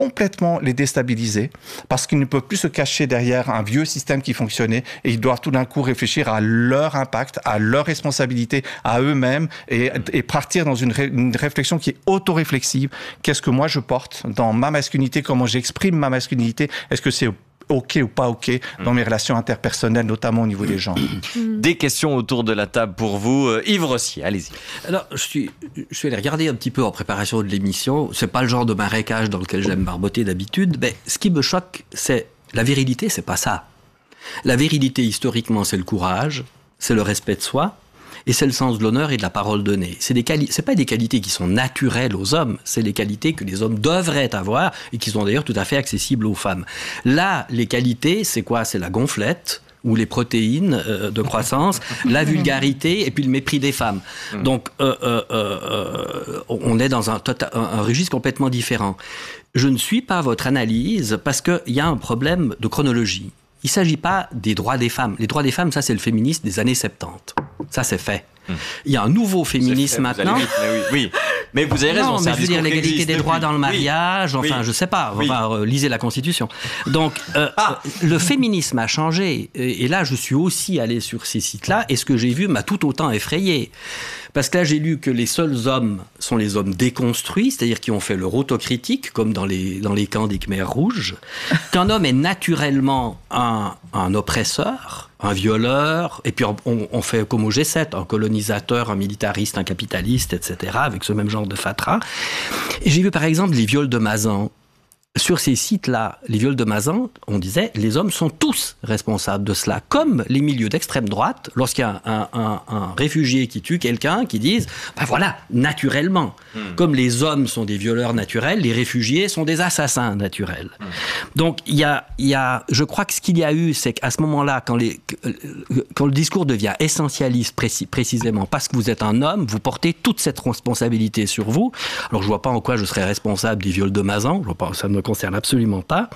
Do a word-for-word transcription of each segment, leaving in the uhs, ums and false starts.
complètement les déstabiliser parce qu'ils ne peuvent plus se cacher derrière un vieux système qui fonctionnait et ils doivent tout d'un coup réfléchir à leur impact, à leur responsabilité, à eux-mêmes et, et partir dans une, ré, une réflexion qui est auto-réflexive. Qu'est-ce que moi je porte dans ma masculinité, comment j'exprime ma masculinité, est-ce que c'est OK ou pas OK dans mes relations interpersonnelles, notamment au niveau des gens. Des questions autour de la table pour vous. Euh, Yves Rossier, allez-y. Alors, je suis, je suis allé regarder un petit peu en préparation de l'émission. C'est pas le genre de marécage dans lequel j'aime barboter d'habitude. Mais ce qui me choque, c'est la virilité, c'est pas ça. La virilité, historiquement, c'est le courage, c'est le respect de soi, et c'est le sens de l'honneur et de la parole donnée. C'est des quali- c'est pas des qualités qui sont naturelles aux hommes, c'est les qualités que les hommes devraient avoir et qui sont d'ailleurs tout à fait accessibles aux femmes. Là, les qualités, c'est quoi ? C'est la gonflette ou les protéines euh, de croissance, la vulgarité et puis le mépris des femmes. Donc, euh, euh, euh, on est dans un, tota- un, un registre complètement différent. Je ne suis pas votre analyse parce qu'il y a un problème de chronologie. Il ne s'agit pas des droits des femmes. Les droits des femmes, ça, c'est le féminisme des années soixante-dix. Ça, c'est fait. Hum. Il y a un nouveau féminisme fait, maintenant. Vite, mais oui, oui. Mais vous avez raison. Non, mais je veux dire l'égalité des droits depuis. Dans le mariage. Oui. Enfin, oui. je sais pas. Enfin, oui. euh, lisez la Constitution. Donc, euh, ah. euh, le féminisme a changé. Et, et là, je suis aussi allé sur ces sites-là. Et ce que j'ai vu m'a tout autant effrayé. Parce que là, j'ai lu que les seuls hommes sont les hommes déconstruits, c'est-à-dire qui ont fait leur autocritique, comme dans les, dans les camps des Khmers rouges. Qu'un homme est naturellement un, un oppresseur, un violeur, et puis on, on fait comme au G sept, un colonisateur, un militariste, un capitaliste, et cetera, avec ce même genre de fatras. Et j'ai vu par exemple les viols de Mazan. Sur ces sites-là, les viols de Mazan, on disait, les hommes sont tous responsables de cela. Comme les milieux d'extrême droite, lorsqu'il y a un, un, un réfugié qui tue quelqu'un, qui disent, ben voilà, naturellement. Mmh. Comme les hommes sont des violeurs naturels, les réfugiés sont des assassins naturels. Mmh. Donc, il y a, y a, je crois que ce qu'il y a eu, c'est qu'à ce moment-là, quand, les, quand le discours devient essentialiste précis, précisément parce que vous êtes un homme, vous portez toute cette responsabilité sur vous. Alors, je vois pas en quoi je serais responsable des viols de Mazan, je vois pas, ça ne me concerne absolument pas.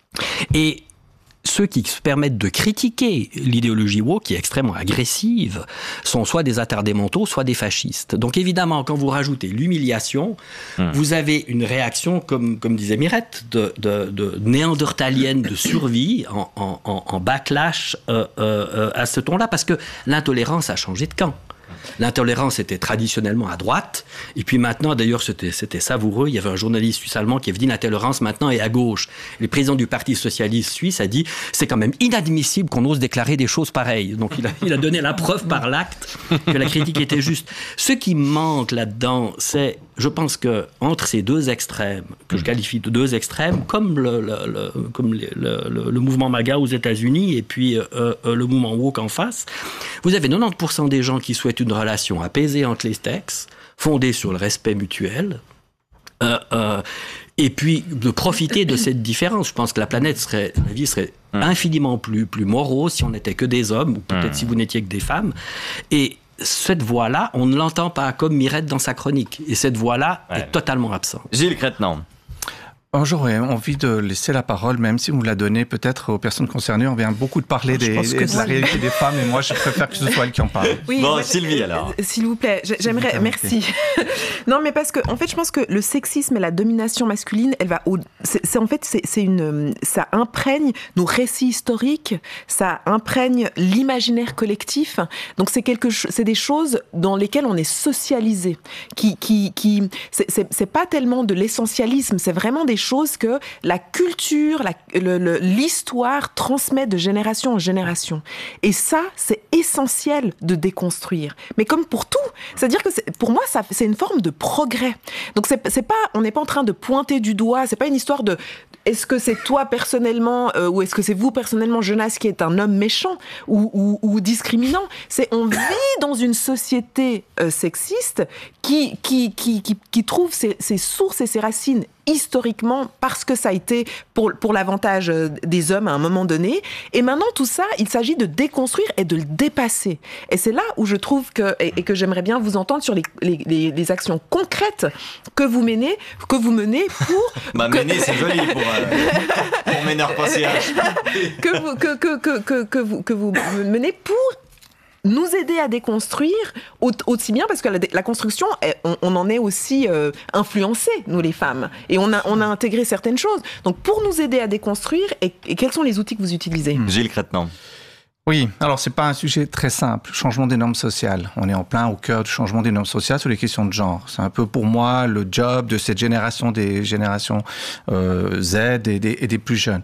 Et ceux qui se permettent de critiquer l'idéologie woke, qui est extrêmement agressive, sont soit des attardés mentaux, soit des fascistes. Donc évidemment, quand vous rajoutez l'humiliation, mmh. vous avez une réaction, comme, comme disait Mirette, de, de, de néandertalienne de survie, en, en, en backlash euh, euh, à ce ton-là, parce que l'intolérance a changé de camp. L'intolérance était traditionnellement à droite, et puis maintenant, d'ailleurs, c'était, c'était savoureux, il y avait un journaliste suisse-allemand qui avait dit l'intolérance maintenant est à gauche. Le président du Parti socialiste suisse a dit c'est quand même inadmissible qu'on ose déclarer des choses pareilles. Donc il a, il a donné la preuve par l'acte que la critique était juste. Ce qui manque là-dedans, c'est, je pense que entre ces deux extrêmes, que je qualifie de deux extrêmes, comme le, le, le, comme le, le, le mouvement MAGA aux États-Unis et puis euh, le mouvement woke en face, vous avez quatre-vingt-dix pour cent des gens qui souhaitent une relation apaisée entre les sexes, fondée sur le respect mutuel, euh, euh, et puis de profiter de cette différence. Je pense que la planète serait, la vie serait mmh. infiniment plus, plus morose si on n'était que des hommes, ou peut-être mmh. si vous n'étiez que des femmes. Et cette voix-là, on ne l'entend pas, comme Mirette dans sa chronique. Et cette voix-là ouais. est totalement absente. Gilles Cretinan. J'aurais envie de laisser la parole, même si vous la donnez peut-être aux personnes concernées. On vient beaucoup de parler des, des, de la réalité des femmes, et moi, je préfère que ce soit elle qui en parle. Oui, bon, moi, Sylvie, alors. S'il vous plaît, j'aimerais... Merci. Non, mais parce que, en fait, je pense que le sexisme et la domination masculine, elle va au... C'est, c'est en fait, c'est, c'est une... ça imprègne nos récits historiques, ça imprègne l'imaginaire collectif. Donc, c'est quelque chose... c'est des choses dans lesquelles on est socialisé. Qui, qui, qui... C'est, c'est, c'est pas tellement de l'essentialisme, c'est vraiment des choses que la culture, la, le, le, l'histoire transmet de génération en génération. Et ça, c'est essentiel de déconstruire. Mais comme pour tout, c'est-à-dire que c'est, pour moi, ça, c'est une forme de progrès. Donc, c'est, c'est pas, on n'est pas en train de pointer du doigt, c'est pas une histoire de est-ce que c'est toi personnellement euh, ou est-ce que c'est vous personnellement, Jonas, qui est un homme méchant ou, ou, ou discriminant. C'est on vit dans une société euh, sexiste qui, qui, qui, qui, qui trouve ses, ses sources et ses racines historiquement parce que ça a été pour, pour l'avantage des hommes à un moment donné. Et maintenant, tout ça, il s'agit de déconstruire et de le dépasser. Et c'est là où je trouve que, et, et que j'aimerais bien vous entendre sur les, les, les, les actions concrètes que vous menez, que vous menez pour... bah, que... mener, c'est joli pour, euh, pour mener pas C H. que, vous, que, que, que, que, que, vous, que vous menez pour nous aider à déconstruire aussi bien parce que la, la construction, on, on en est aussi euh, influencé, nous les femmes, et on a, on a intégré certaines choses. Donc pour nous aider à déconstruire, et, et quels sont les outils que vous utilisez ? mmh. Gilles Crétenant. Oui, alors c'est pas un sujet très simple, changement des normes sociales. On est en plein au cœur du changement des normes sociales sur les questions de genre. C'est un peu pour moi le job de cette génération, des générations euh, Z et des, et des plus jeunes.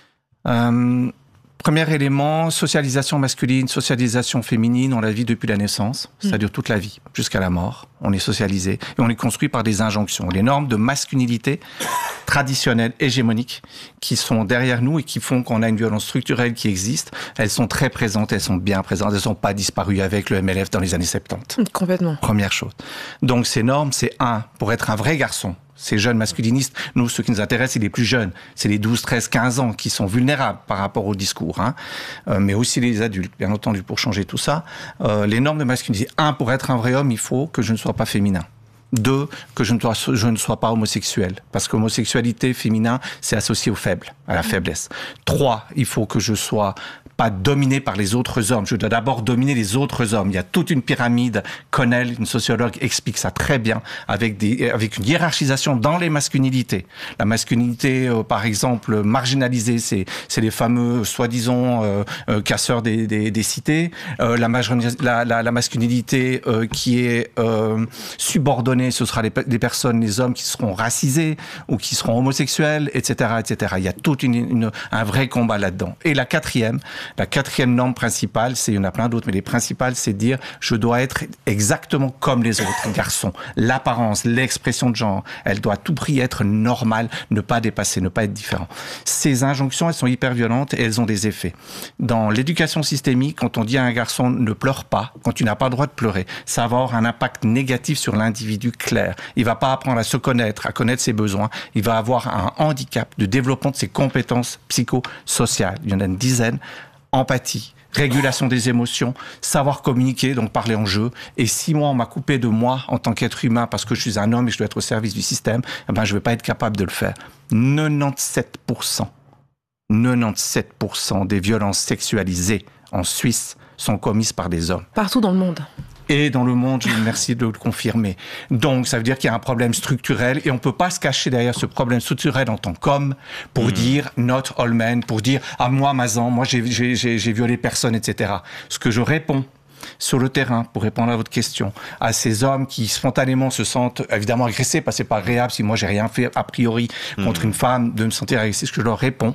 Euh, Premier élément, socialisation masculine, socialisation féminine, on la vit depuis la naissance, c'est-à-dire toute la vie, jusqu'à la mort. On est socialisé et on est construit par des injonctions. Les normes de masculinité traditionnelles, hégémoniques, qui sont derrière nous et qui font qu'on a une violence structurelle qui existe, elles sont très présentes, elles sont bien présentes, elles ne sont pas disparues avec le M L F dans les années soixante-dix. Complètement. Première chose. Donc ces normes, c'est un, pour être un vrai garçon, ces jeunes masculinistes, nous, ce qui nous intéresse, c'est les plus jeunes. C'est les douze, treize, quinze ans qui sont vulnérables par rapport au discours, hein. Euh, mais aussi les adultes, bien entendu, pour changer tout ça. Euh, les normes de masculinité. Un, pour être un vrai homme, il faut que je ne sois pas féminin. Deux, que je ne, sois, je ne sois pas homosexuel. Parce qu'homosexualité, féminin, c'est associé au faible, à la faiblesse. Trois, il faut que je sois pas dominé par les autres hommes. Je dois d'abord dominer les autres hommes. Il y a toute une pyramide. Connell, une sociologue, explique ça très bien avec des, avec une hiérarchisation dans les masculinités. La masculinité, euh, par exemple, marginalisée, c'est, c'est les fameux, soi-disant, euh, euh, casseurs des, des, des cités. Euh, la, la, la, la masculinité euh, qui est euh, subordonnée, ce sera les, les personnes, les hommes qui seront racisés ou qui seront homosexuels, et cetera, et cetera. Il y a tout une, une, un vrai combat là-dedans. Et la quatrième, La quatrième norme principale, c'est, il y en a plein d'autres, mais les principales, c'est de dire je dois être exactement comme les autres garçons. L'apparence, l'expression de genre, elle doit à tout prix être normale, ne pas dépasser, ne pas être différent. Ces injonctions, elles sont hyper violentes et elles ont des effets. Dans l'éducation systémique, quand on dit à un garçon ne pleure pas, quand tu n'as pas le droit de pleurer, ça va avoir un impact négatif sur l'individu clair. Il va pas apprendre à se connaître, à connaître ses besoins. Il va avoir un handicap de développement de ses compétences psychosociales. Il y en a une dizaine. Empathie, régulation des émotions, savoir communiquer, donc parler en jeu. Et si moi, on m'a coupé de moi en tant qu'être humain parce que je suis un homme et je dois être au service du système, eh ben, je ne vais pas être capable de le faire. quatre-vingt-dix-sept pour cent, quatre-vingt-dix-sept pour cent des violences sexualisées en Suisse sont commises par des hommes. Partout dans le monde. Et dans le monde, merci de le confirmer. Donc, ça veut dire qu'il y a un problème structurel et on ne peut pas se cacher derrière ce problème structurel en tant qu'homme pour mmh. dire not all men, pour dire ah moi, Mazan, moi j'ai, j'ai, j'ai, j'ai violé personne, et cetera. Ce que je réponds sur le terrain, pour répondre à votre question, à ces hommes qui spontanément se sentent évidemment agressés, parce que c'est pas agréable si moi j'ai rien fait a priori contre mmh. une femme de me sentir agressé, ce que je leur réponds,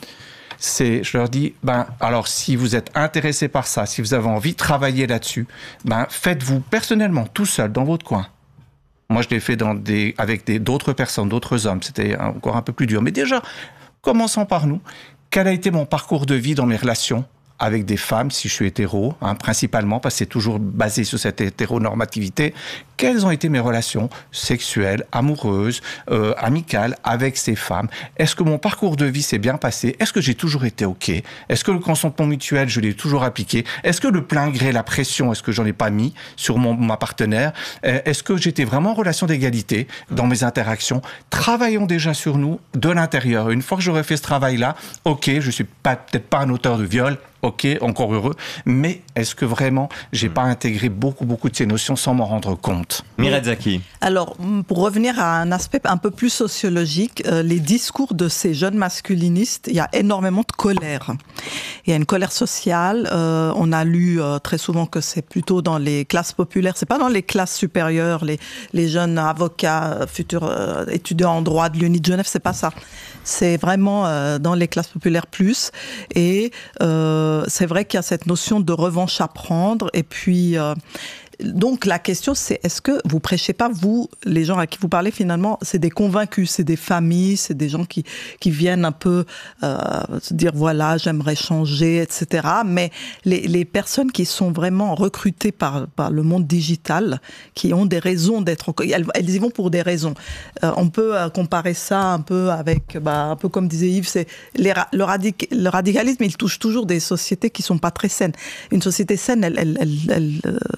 c'est, je leur dis, ben, alors, si vous êtes intéressé par ça, si vous avez envie de travailler là-dessus, ben, faites-vous personnellement, tout seul, dans votre coin. Moi, je l'ai fait dans des, avec des, d'autres personnes, d'autres hommes. C'était encore un peu plus dur. Mais déjà, commençons par nous. Quel a été mon parcours de vie dans mes relations avec des femmes, si je suis hétéro, hein, principalement, parce que c'est toujours basé sur cette hétéronormativité. Quelles ont été mes relations sexuelles, amoureuses, euh, amicales avec ces femmes? Est-ce que mon parcours de vie s'est bien passé? Est-ce que j'ai toujours été OK? Est-ce que le consentement mutuel, je l'ai toujours appliqué? Est-ce que le plein gré, la pression, est-ce que j'en ai pas mis sur mon, ma partenaire? Est-ce que j'étais vraiment en relation d'égalité dans mes interactions? Travaillons déjà sur nous de l'intérieur. Une fois que j'aurai fait ce travail-là, OK, je suis pas, peut-être pas un auteur de viol, OK, encore heureux, mais est-ce que vraiment j'ai pas intégré beaucoup, beaucoup de ces notions sans m'en rendre compte? Mireille Zaki. Alors, pour revenir à un aspect un peu plus sociologique, euh, les discours de ces jeunes masculinistes, il y a énormément de colère. Il y a une colère sociale. Euh, on a lu euh, très souvent que c'est plutôt dans les classes populaires, c'est pas dans les classes supérieures, les, les jeunes avocats, futurs euh, étudiants en droit de l'Uni de Genève, c'est pas ça. C'est vraiment euh, dans les classes populaires plus. Et euh, c'est vrai qu'il y a cette notion de revanche à prendre. Et puis, euh, donc la question c'est, est-ce que vous prêchez pas, vous, les gens à qui vous parlez finalement, c'est des convaincus, c'est des familles, c'est des gens qui, qui viennent un peu euh, se dire voilà, j'aimerais changer, et cetera. Mais les, les personnes qui sont vraiment recrutées par, par le monde digital, qui ont des raisons d'être, elles, elles y vont pour des raisons. Euh, on peut euh, comparer ça un peu avec, bah, un peu comme disait Yves, c'est les, le, radic, le radicalisme, il touche toujours des sociétés qui sont pas très saines. Une société saine, elle, elle, elle, elle, elle tombe pas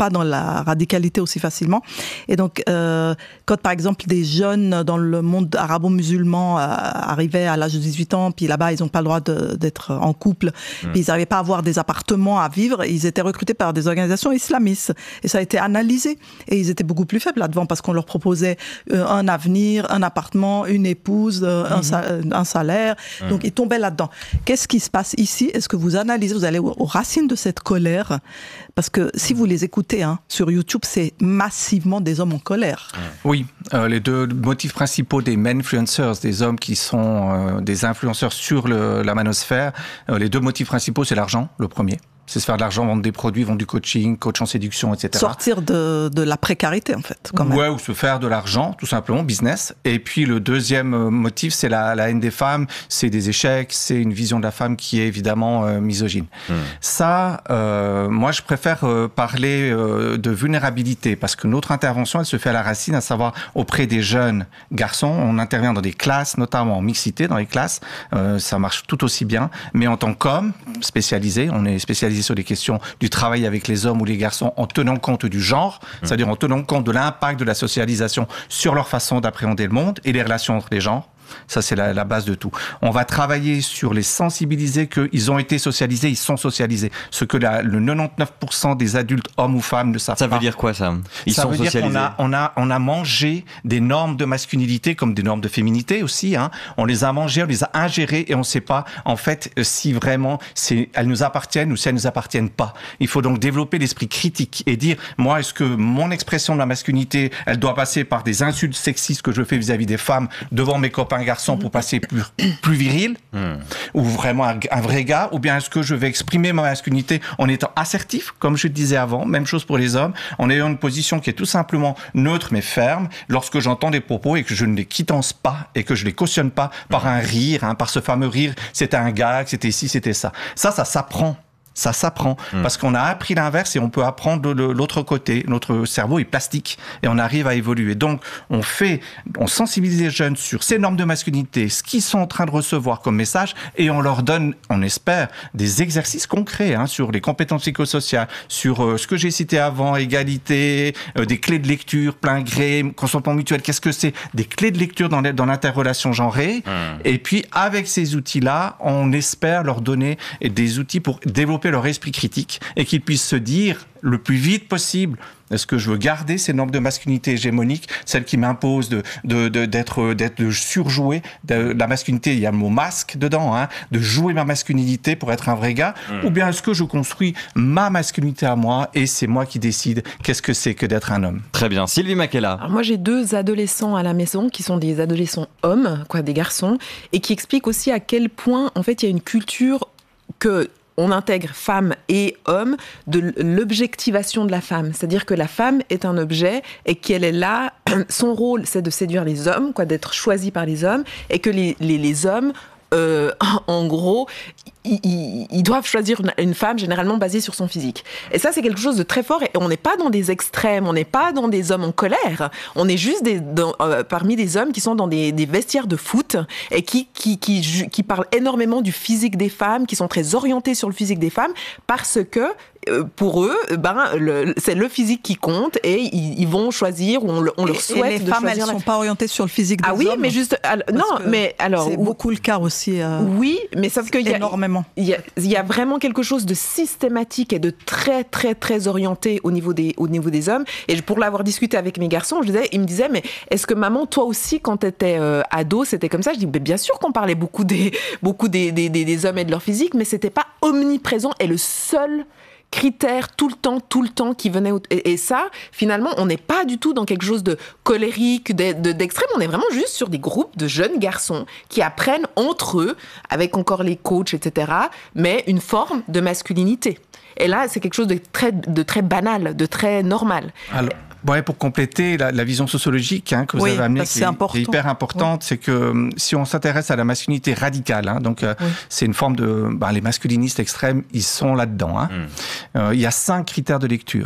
pas dans la radicalité aussi facilement. Et donc, euh, quand par exemple des jeunes dans le monde arabo-musulman euh, arrivaient à l'âge de dix-huit ans, puis là-bas ils n'ont pas le droit de, d'être en couple, mmh. puis ils n'arrivaient pas à avoir des appartements à vivre, ils étaient recrutés par des organisations islamistes. Et ça a été analysé. Et ils étaient beaucoup plus faibles là-devant parce qu'on leur proposait euh, un avenir, un appartement, une épouse, euh, mmh. un, sa- un salaire. Mmh. Donc ils tombaient là-dedans. Qu'est-ce qui se passe ici? Est-ce que vous analysez, vous allez aux, aux racines de cette colère? Parce que si vous les écoutez hein, sur YouTube, c'est massivement des hommes en colère. Oui, euh, les deux motifs principaux des menfluencers, des hommes qui sont euh, des influenceurs sur le, la manosphère, euh, les deux motifs principaux, c'est l'argent, le premier. C'est se faire de l'argent, vendre des produits, vendre du coaching, coach en séduction, et cetera. Sortir de, de la précarité, en fait, quand même. Ouais, ou se faire de l'argent, tout simplement, business. Et puis, le deuxième motif, c'est la, la haine des femmes, c'est des échecs, c'est une vision de la femme qui est évidemment euh, misogyne. Mmh. Ça, euh, moi, je préfère euh, parler euh, de vulnérabilité, parce que notre intervention, elle se fait à la racine, à savoir auprès des jeunes garçons. On intervient dans des classes, notamment en mixité, dans les classes. Euh, ça marche tout aussi bien. Mais en tant qu'homme spécialisé, on est spécialisé sur les questions du travail avec les hommes ou les garçons en tenant compte du genre, mmh. c'est-à-dire en tenant compte de l'impact de la socialisation sur leur façon d'appréhender le monde et les relations entre les genres. Ça, c'est la, la base de tout. On va travailler sur les sensibiliser qu'ils ont été socialisés, ils sont socialisés. Ce que la, le quatre-vingt-dix-neuf pour cent des adultes, hommes ou femmes, ne savent pas. Ça veut dire quoi, ça? Ils ça sont veut socialisés. dire qu'on a, on a, on a mangé des normes de masculinité comme des normes de féminité aussi. Hein. On les a mangées, on les a ingérées et on ne sait pas, en fait, si vraiment c'est, elles nous appartiennent ou si elles ne nous appartiennent pas. Il faut donc développer l'esprit critique et dire, moi, est-ce que mon expression de la masculinité, elle doit passer par des insultes sexistes que je fais vis-à-vis des femmes devant mes copains garçon pour passer plus, plus viril, mmh. ou vraiment un, un vrai gars, ou bien est-ce que je vais exprimer ma masculinité en étant assertif, comme je le disais avant, même chose pour les hommes, en ayant une position qui est tout simplement neutre mais ferme, lorsque j'entends des propos et que je ne les quittance pas, et que je les cautionne pas par un rire, hein, par ce fameux rire, c'était un gag, c'était ci, c'était ça. Ça, ça s'apprend. Ça s'apprend, mmh. parce qu'on a appris l'inverse et on peut apprendre de l'autre côté. Notre cerveau est plastique et on arrive à évoluer. Donc, on fait, on sensibilise les jeunes sur ces normes de masculinité, ce qu'ils sont en train de recevoir comme message, et on leur donne, on espère, des exercices concrets hein, sur les compétences psychosociales, sur euh, ce que j'ai cité avant, égalité, euh, des clés de lecture, plein gré, consentement mutuel. Qu'est-ce que c'est? Des clés de lecture dans, dans l'interrelation genrée. Mmh. Et puis, avec ces outils-là, on espère leur donner des outils pour développer leur esprit critique et qu'ils puissent se dire le plus vite possible, est-ce que je veux garder ces normes de masculinité hégémonique, celles qui m'imposent de, de, de, d'être, d'être surjoué, de, la masculinité, il y a le mot masque dedans, hein, de jouer ma masculinité pour être un vrai gars, mmh. ou bien est-ce que je construis ma masculinité à moi et c'est moi qui décide qu'est-ce que c'est que d'être un homme. Très bien. Sylvie Makela. Alors moi j'ai deux adolescents à la maison qui sont des adolescents hommes, quoi, des garçons, et qui expliquent aussi à quel point en fait il y a une culture que on intègre femmes et hommes de l'objectivation de la femme. C'est-à-dire que la femme est un objet et qu'elle est là, son rôle c'est de séduire les hommes, quoi, d'être choisie par les hommes, et que les, les, les hommes, euh, en gros, ils, ils, ils doivent choisir une, une femme généralement basée sur son physique. Et ça, c'est quelque chose de très fort. Et on n'est pas dans des extrêmes, on n'est pas dans des hommes en colère. On est juste des, dans, euh, parmi des hommes qui sont dans des, des vestiaires de foot et qui, qui, qui, qui, qui parlent énormément du physique des femmes, qui sont très orientés sur le physique des femmes, parce que pour eux, ben, le, c'est le physique qui compte et ils, ils vont choisir, ou on, on leur souhaite et les de femmes, choisir. Elles ne sont pas orientées sur le physique des ah oui, hommes. mais juste, alors, non, mais alors c'est beaucoup le cas aussi. Euh, oui, mais sauf qu'il y a énormément. Il y a, il y a vraiment quelque chose de systématique et de très très très orienté au niveau des au niveau des hommes. Et pour l'avoir discuté avec mes garçons, je disais, ils me disaient, mais est-ce que maman, toi aussi, quand t'étais euh, ado, c'était comme ça? Je dis, mais bien sûr qu'on parlait beaucoup des beaucoup des, des des des hommes et de leur physique, mais c'était pas omniprésent et le seul critères tout le temps, tout le temps qui venaient. Et, et ça, finalement, on n'est pas du tout dans quelque chose de colérique, de, de, d'extrême. On est vraiment juste sur des groupes de jeunes garçons qui apprennent entre eux, avec encore les coachs, et cetera, mais une forme de masculinité. Et là, c'est quelque chose de très, de très banal, de très normal. Alors... Ouais, pour compléter la, la vision sociologique hein, que vous oui, avez amenée, qui est, est, est hyper importante, oui. c'est que si on s'intéresse à la masculinité radicale, hein, donc euh, oui. c'est une forme de... Bah, les masculinistes extrêmes, ils sont là-dedans. Hein. Mm. Euh, il y a cinq critères de lecture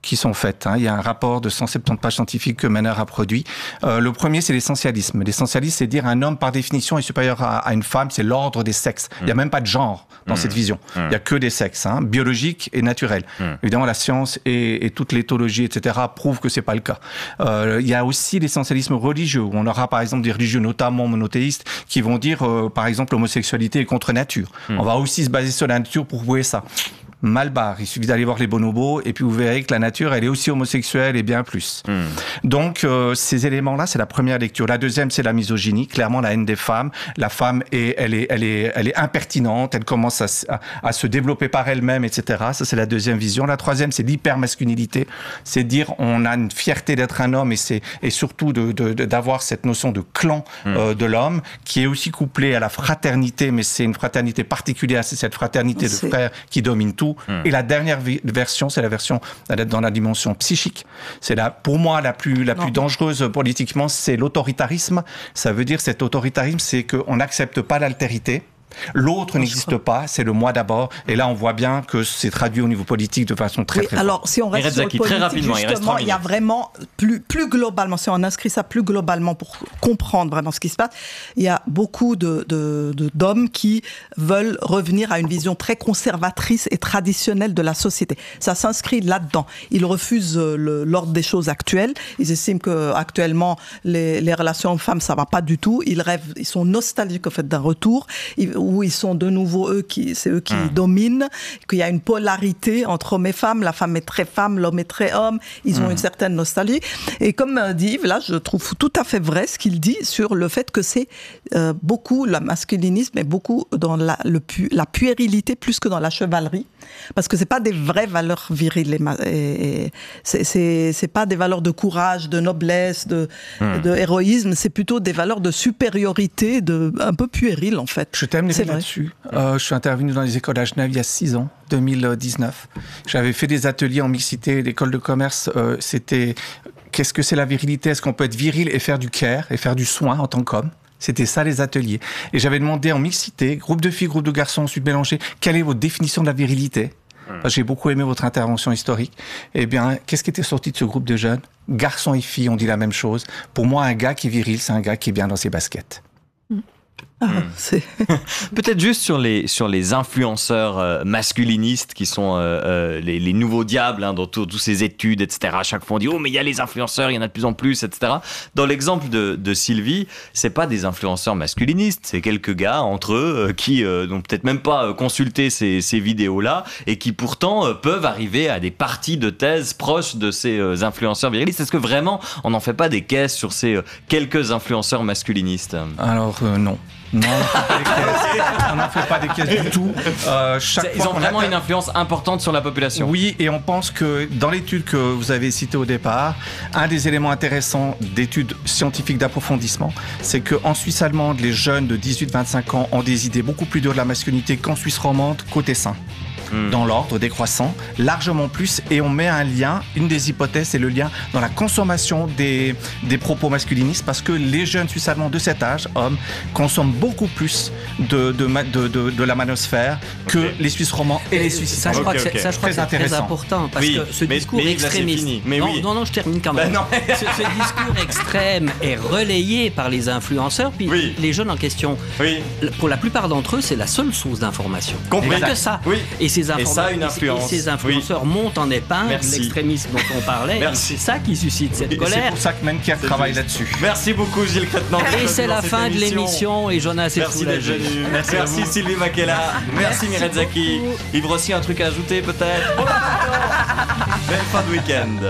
qui sont faites. Hein. Il y a un rapport de cent soixante-dix pages scientifiques que Menner a produit. Euh, le premier, c'est l'essentialisme. L'essentialisme, c'est dire un homme, par définition, est supérieur à, à une femme. C'est l'ordre des sexes. Mmh. Il n'y a même pas de genre dans mmh. cette vision. Mmh. Il n'y a que des sexes, hein, biologiques et naturels. Mmh. Évidemment, la science et, et toute l'éthologie, et cetera, prouvent que c'est pas le cas. Euh, il y a aussi l'essentialisme religieux, où on aura, par exemple, des religieux, notamment monothéistes, qui vont dire, euh, par exemple, l'homosexualité est contre nature. Mmh. On va aussi se baser sur la nature pour prouver ça. Mal barre. Il suffit d'aller voir les bonobos et puis vous verrez que la nature, elle est aussi homosexuelle et bien plus. Mmh. Donc, euh, ces éléments-là, c'est la première lecture. La deuxième, c'est la misogynie. Clairement, la haine des femmes. La femme, est, elle, est, elle, est, elle est impertinente. Elle commence à, à, à se développer par elle-même, et cetera. Ça, c'est la deuxième vision. La troisième, c'est l'hypermasculinité. C'est dire, on a une fierté d'être un homme et, c'est, et surtout de, de, de, d'avoir cette notion de clan mmh. euh, de l'homme qui est aussi couplée à la fraternité, mais c'est une fraternité particulière. C'est cette fraternité c'est... de frères qui domine tout. Et la dernière vi- version, c'est la version dans la dimension psychique. C'est la, pour moi, la plus, la plus dangereuse politiquement, c'est l'autoritarisme. Ça veut dire, cet autoritarisme, c'est qu'on n'accepte pas l'altérité. L'autre n'existe pas, c'est le moi d'abord. Et là, on voit bien que c'est traduit au niveau politique de façon très, oui, très alors, si on reste sur le politique, très rapidement, justement, il, il y a vraiment, plus, plus globalement, si on inscrit ça plus globalement pour comprendre vraiment ce qui se passe, il y a beaucoup de, de, de, d'hommes qui veulent revenir à une vision très conservatrice et traditionnelle de la société. Ça s'inscrit là-dedans. Ils refusent le, l'ordre des choses actuelles. Ils estiment qu'actuellement, les, les relations hommes-femmes, ça va pas du tout. Ils rêvent, ils sont nostalgiques au fait d'un retour. Ils, où ils sont de nouveau eux qui, c'est eux qui mmh. dominent, qu'il y a une polarité entre hommes et femmes, la femme est très femme, l'homme est très homme, ils mmh. ont une certaine nostalgie. Et comme dit Yves, là, je trouve tout à fait vrai ce qu'il dit sur le fait que c'est euh, beaucoup, le masculinisme est beaucoup dans la, le pu, la puérilité plus que dans la chevalerie, parce que c'est pas des vraies valeurs viriles, et, et, et c'est, c'est, c'est pas des valeurs de courage, de noblesse, de, mmh. de héroïsme, c'est plutôt des valeurs de supériorité, de, un peu puériles en fait. Je t'aime c'est là-dessus. Euh, je suis intervenu dans les écoles à Genève il y a six ans, deux mille dix-neuf. J'avais fait des ateliers en mixité, l'école de commerce. Euh, c'était qu'est-ce que c'est la virilité ? Est-ce qu'on peut être viril et faire du care et faire du soin en tant qu'homme ? C'était ça les ateliers. Et j'avais demandé en mixité, groupe de filles, groupe de garçons, ensuite mélangé, quelle est votre définition de la virilité ? J'ai beaucoup aimé votre intervention historique. Eh bien, qu'est-ce qui était sorti de ce groupe de jeunes ? Garçons et filles ont dit la même chose. Pour moi, un gars qui est viril, c'est un gars qui est bien dans ses baskets. Ah, c'est... Peut-être juste sur les, sur les influenceurs euh, masculinistes qui sont euh, euh, les, les nouveaux diables hein, dans toutes ces études, et cetera. À chaque fois on dit « Oh, mais il y a les influenceurs, il y en a de plus en plus, et cetera » Dans l'exemple de, de Sylvie, c'est pas des influenceurs masculinistes, c'est quelques gars entre eux euh, qui euh, n'ont peut-être même pas euh, consulté ces, ces vidéos-là et qui pourtant euh, peuvent arriver à des parties de thèse proches de ces euh, influenceurs virilistes. Est-ce que vraiment on n'en fait pas des caisses sur ces euh, quelques influenceurs masculinistes ? Alors euh, non. Non, on n'en fait pas des caisses du tout. Euh, chaque Ils fois ont vraiment a... une influence importante sur la population. Oui, et on pense que dans l'étude que vous avez citée au départ, un des éléments intéressants d'études scientifiques d'approfondissement, c'est qu'en Suisse allemande, les jeunes de dix-huit à vingt-cinq ans ont des idées beaucoup plus dures de la masculinité qu'en Suisse romande, côté sain. Dans l'ordre décroissant, largement plus, et on met un lien, une des hypothèses, c'est le lien dans la consommation des, des propos masculinistes, parce que les jeunes Suisses allemands de cet âge, hommes, consomment beaucoup plus de, de, de, de, de la manosphère que okay. les Suisses romans et les Suisses ça, je crois okay, que c'est, ça, je crois très, que c'est très important, parce oui, que ce mais, discours mais extrémiste... Mais non, oui. non, non, je termine quand même. Ben ce, ce discours extrême est relayé par les influenceurs, puis oui. les jeunes en question, oui. pour la plupart d'entre eux, c'est la seule source d'information. Compris. Que ça. Oui. Et ces Et ça, une influence. Et ces influenceurs oui. montent en épingle Merci. l'extrémisme dont on parlait. Merci. C'est ça qui suscite cette et colère. C'est pour ça que Menker travaille juste. là-dessus. Merci beaucoup, Gilles Crête-Nantes. Et c'est la fin émission. de l'émission. Et Jonas est Merci d'être venu. Merci, Merci Sylvie Makela. Merci, Merci Mireille Zaki. Yves Rossi, un truc à ajouter peut-être. Belle fin de week-end.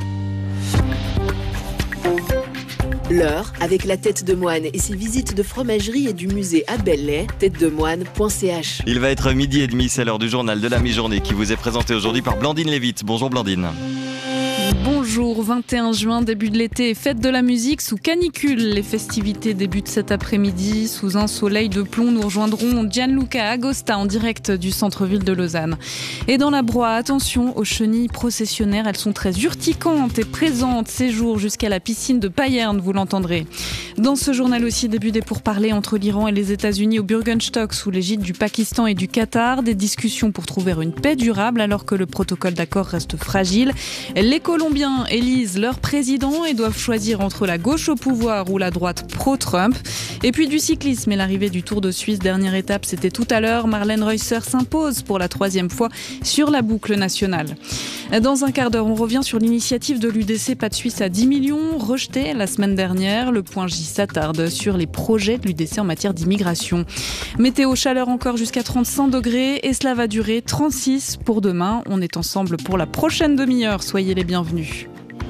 L'heure, avec la tête de moine et ses visites de fromagerie et du musée à Belley, tête de moine point c h. Il va être midi et demi, c'est l'heure du journal de la mi-journée qui vous est présenté aujourd'hui par Blandine Lévite. Bonjour Blandine. Bonjour, vingt et un juin, début de l'été et fête de la musique sous canicule. Les festivités débutent cet après-midi. Sous un soleil de plomb, nous rejoindrons Gianluca Agosta en direct du centre-ville de Lausanne. Et dans la broie, attention aux chenilles processionnaires. Elles sont très urticantes et présentes ces jours jusqu'à la piscine de Payerne, vous l'entendrez. Dans ce journal aussi, début des pourparlers entre l'Iran et les États-Unis au Bürgenstock sous l'égide du Pakistan et du Qatar. Des discussions pour trouver une paix durable alors que le protocole d'accord reste fragile. Les Colombiens élisent leur président et doivent choisir entre la gauche au pouvoir ou la droite pro-Trump. Et puis du cyclisme et l'arrivée du Tour de Suisse. Dernière étape, c'était tout à l'heure. Marlène Reusser s'impose pour la troisième fois sur la boucle nationale. Dans un quart d'heure, on revient sur l'initiative de l'U D C Pas de Suisse à dix millions, rejetée la semaine dernière. Le point J s'attarde sur les projets de l'U D C en matière d'immigration. Météo, chaleur encore jusqu'à trente-cinq degrés et cela va durer trente-six pour demain. On est ensemble pour la prochaine demi-heure. Soyez les bienvenus.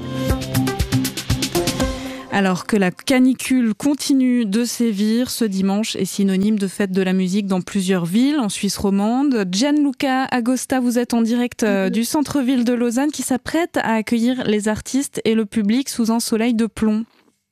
Alors que la canicule continue de sévir, ce dimanche est synonyme de fête de la musique dans plusieurs villes en Suisse romande. Gianluca Agosta, vous êtes en direct du centre-ville de Lausanne qui s'apprête à accueillir les artistes et le public sous un soleil de plomb.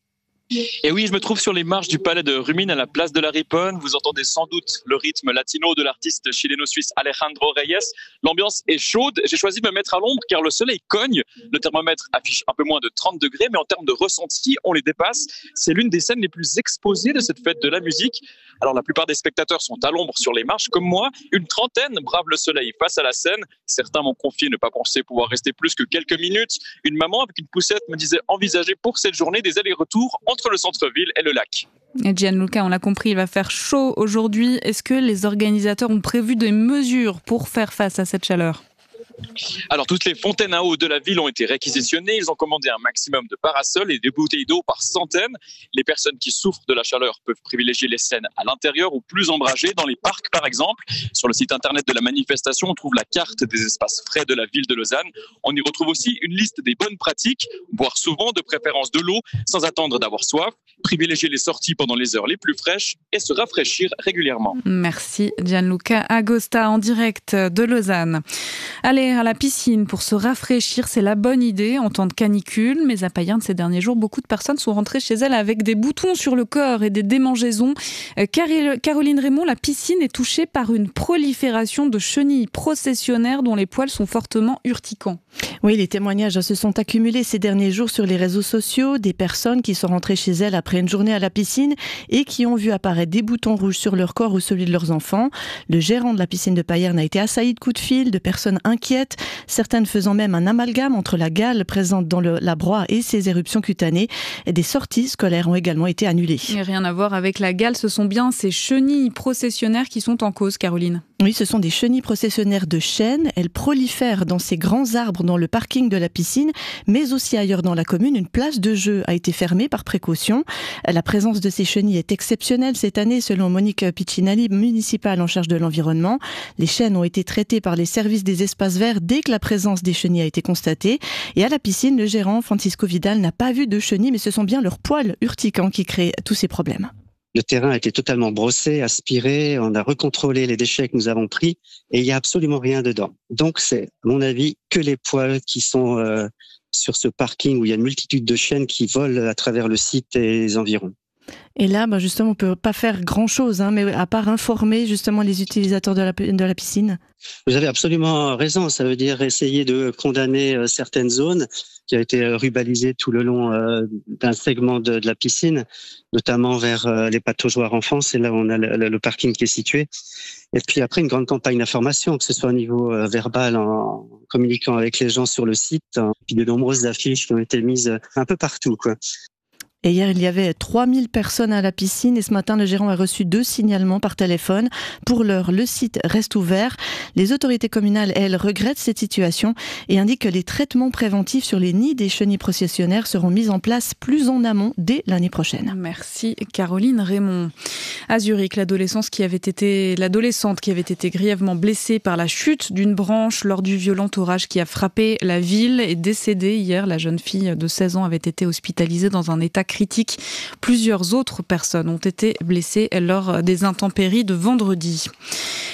Et oui, je me trouve sur les marches du palais de Rumine à la place de la Riponne. Vous entendez sans doute le rythme latino de l'artiste chileno-suisse Alejandro Reyes. L'ambiance est chaude. J'ai choisi de me mettre à l'ombre car le soleil cogne. Le thermomètre affiche un peu moins de trente degrés, mais en termes de ressenti, on les dépasse. C'est l'une des scènes les plus exposées de cette fête de la musique. Alors la plupart des spectateurs sont à l'ombre sur les marches comme moi. Une trentaine bravent le soleil face à la scène. Certains m'ont confié ne pas penser pouvoir rester plus que quelques minutes. Une maman avec une poussette me disait envisager pour cette journée des allers-retours entre le centre-ville et le lac. Et Gianluca, on l'a compris, il va faire chaud aujourd'hui. Est-ce que les organisateurs ont prévu des mesures pour faire face à cette chaleur ? Alors, toutes les fontaines à eau de la ville ont été réquisitionnées. Ils ont commandé un maximum de parasols et des bouteilles d'eau par centaines. Les personnes qui souffrent de la chaleur peuvent privilégier les scènes à l'intérieur ou plus ombragées, dans les parcs par exemple. Sur le site internet de la manifestation, on trouve la carte des espaces frais de la ville de Lausanne. On y retrouve aussi une liste des bonnes pratiques. Boire souvent, de préférence de l'eau, sans attendre d'avoir soif. Privilégier les sorties pendant les heures les plus fraîches et se rafraîchir régulièrement. Merci Gianluca Agosta en direct de Lausanne. Allez à la piscine pour se rafraîchir, c'est la bonne idée en temps de canicule. Mais à Payerne, ces derniers jours, beaucoup de personnes sont rentrées chez elles avec des boutons sur le corps et des démangeaisons. Caroline Raymond, la piscine est touchée par une prolifération de chenilles processionnaires dont les poils sont fortement urticants. Oui, les témoignages se sont accumulés ces derniers jours sur les réseaux sociaux. Des personnes qui sont rentrées chez elles après une journée à la piscine et qui ont vu apparaître des boutons rouges sur leur corps ou celui de leurs enfants. Le gérant de la piscine de Payerne a été assailli de coups de fil, de personnes inquiètes, certaines faisant même un amalgame entre la gale présente dans le, la broie et ses éruptions cutanées. Et des sorties scolaires ont également été annulées. Et rien à voir avec la gale, ce sont bien ces chenilles processionnaires qui sont en cause, Caroline. Oui, ce sont des chenilles processionnaires de chêne. Elles prolifèrent dans ces grands arbres dans le parking de la piscine, mais aussi ailleurs dans la commune. Une place de jeu a été fermée par précaution. La présence de ces chenilles est exceptionnelle cette année, selon Monique Piccinelli, municipale en charge de l'environnement. Les chênes ont été traités par les services des espaces verts dès que la présence des chenilles a été constatée. Et à la piscine, le gérant, Francisco Vidal, n'a pas vu de chenilles, mais ce sont bien leurs poils urticants qui créent tous ces problèmes. Le terrain a été totalement brossé, aspiré, on a recontrôlé les déchets que nous avons pris et il n'y a absolument rien dedans. Donc c'est, à mon avis, que les poils qui sont euh, sur ce parking où il y a une multitude de chênes qui volent à travers le site et les environs. Et là, bah justement, on peut pas faire grand-chose, hein, mais à part informer justement les utilisateurs de la, de la piscine. Vous avez absolument raison, ça veut dire essayer de condamner euh, certaines zones qui a été rubalisée tout le long euh, d'un segment de, de la piscine, notamment vers euh, les pataugeoires enfants, c'est là où on a le, le parking qui est situé. Et puis après, une grande campagne d'information, que ce soit au niveau euh, verbal, en communiquant avec les gens sur le site, hein, puis de nombreuses affiches qui ont été mises un peu partout, quoi. Et hier, il y avait trois mille personnes à la piscine et ce matin, le gérant a reçu deux signalements par téléphone. Pour l'heure, le site reste ouvert. Les autorités communales, elles, regrettent cette situation et indiquent que les traitements préventifs sur les nids des chenilles processionnaires seront mis en place plus en amont dès l'année prochaine. Merci Caroline Raymond. À Zurich, l'adolescente qui avait été, l'adolescente qui avait été grièvement blessée par la chute d'une branche lors du violent orage qui a frappé la ville est décédée hier. La jeune fille de seize ans avait été hospitalisée dans un état critique. Plusieurs autres personnes ont été blessées lors des intempéries de vendredi.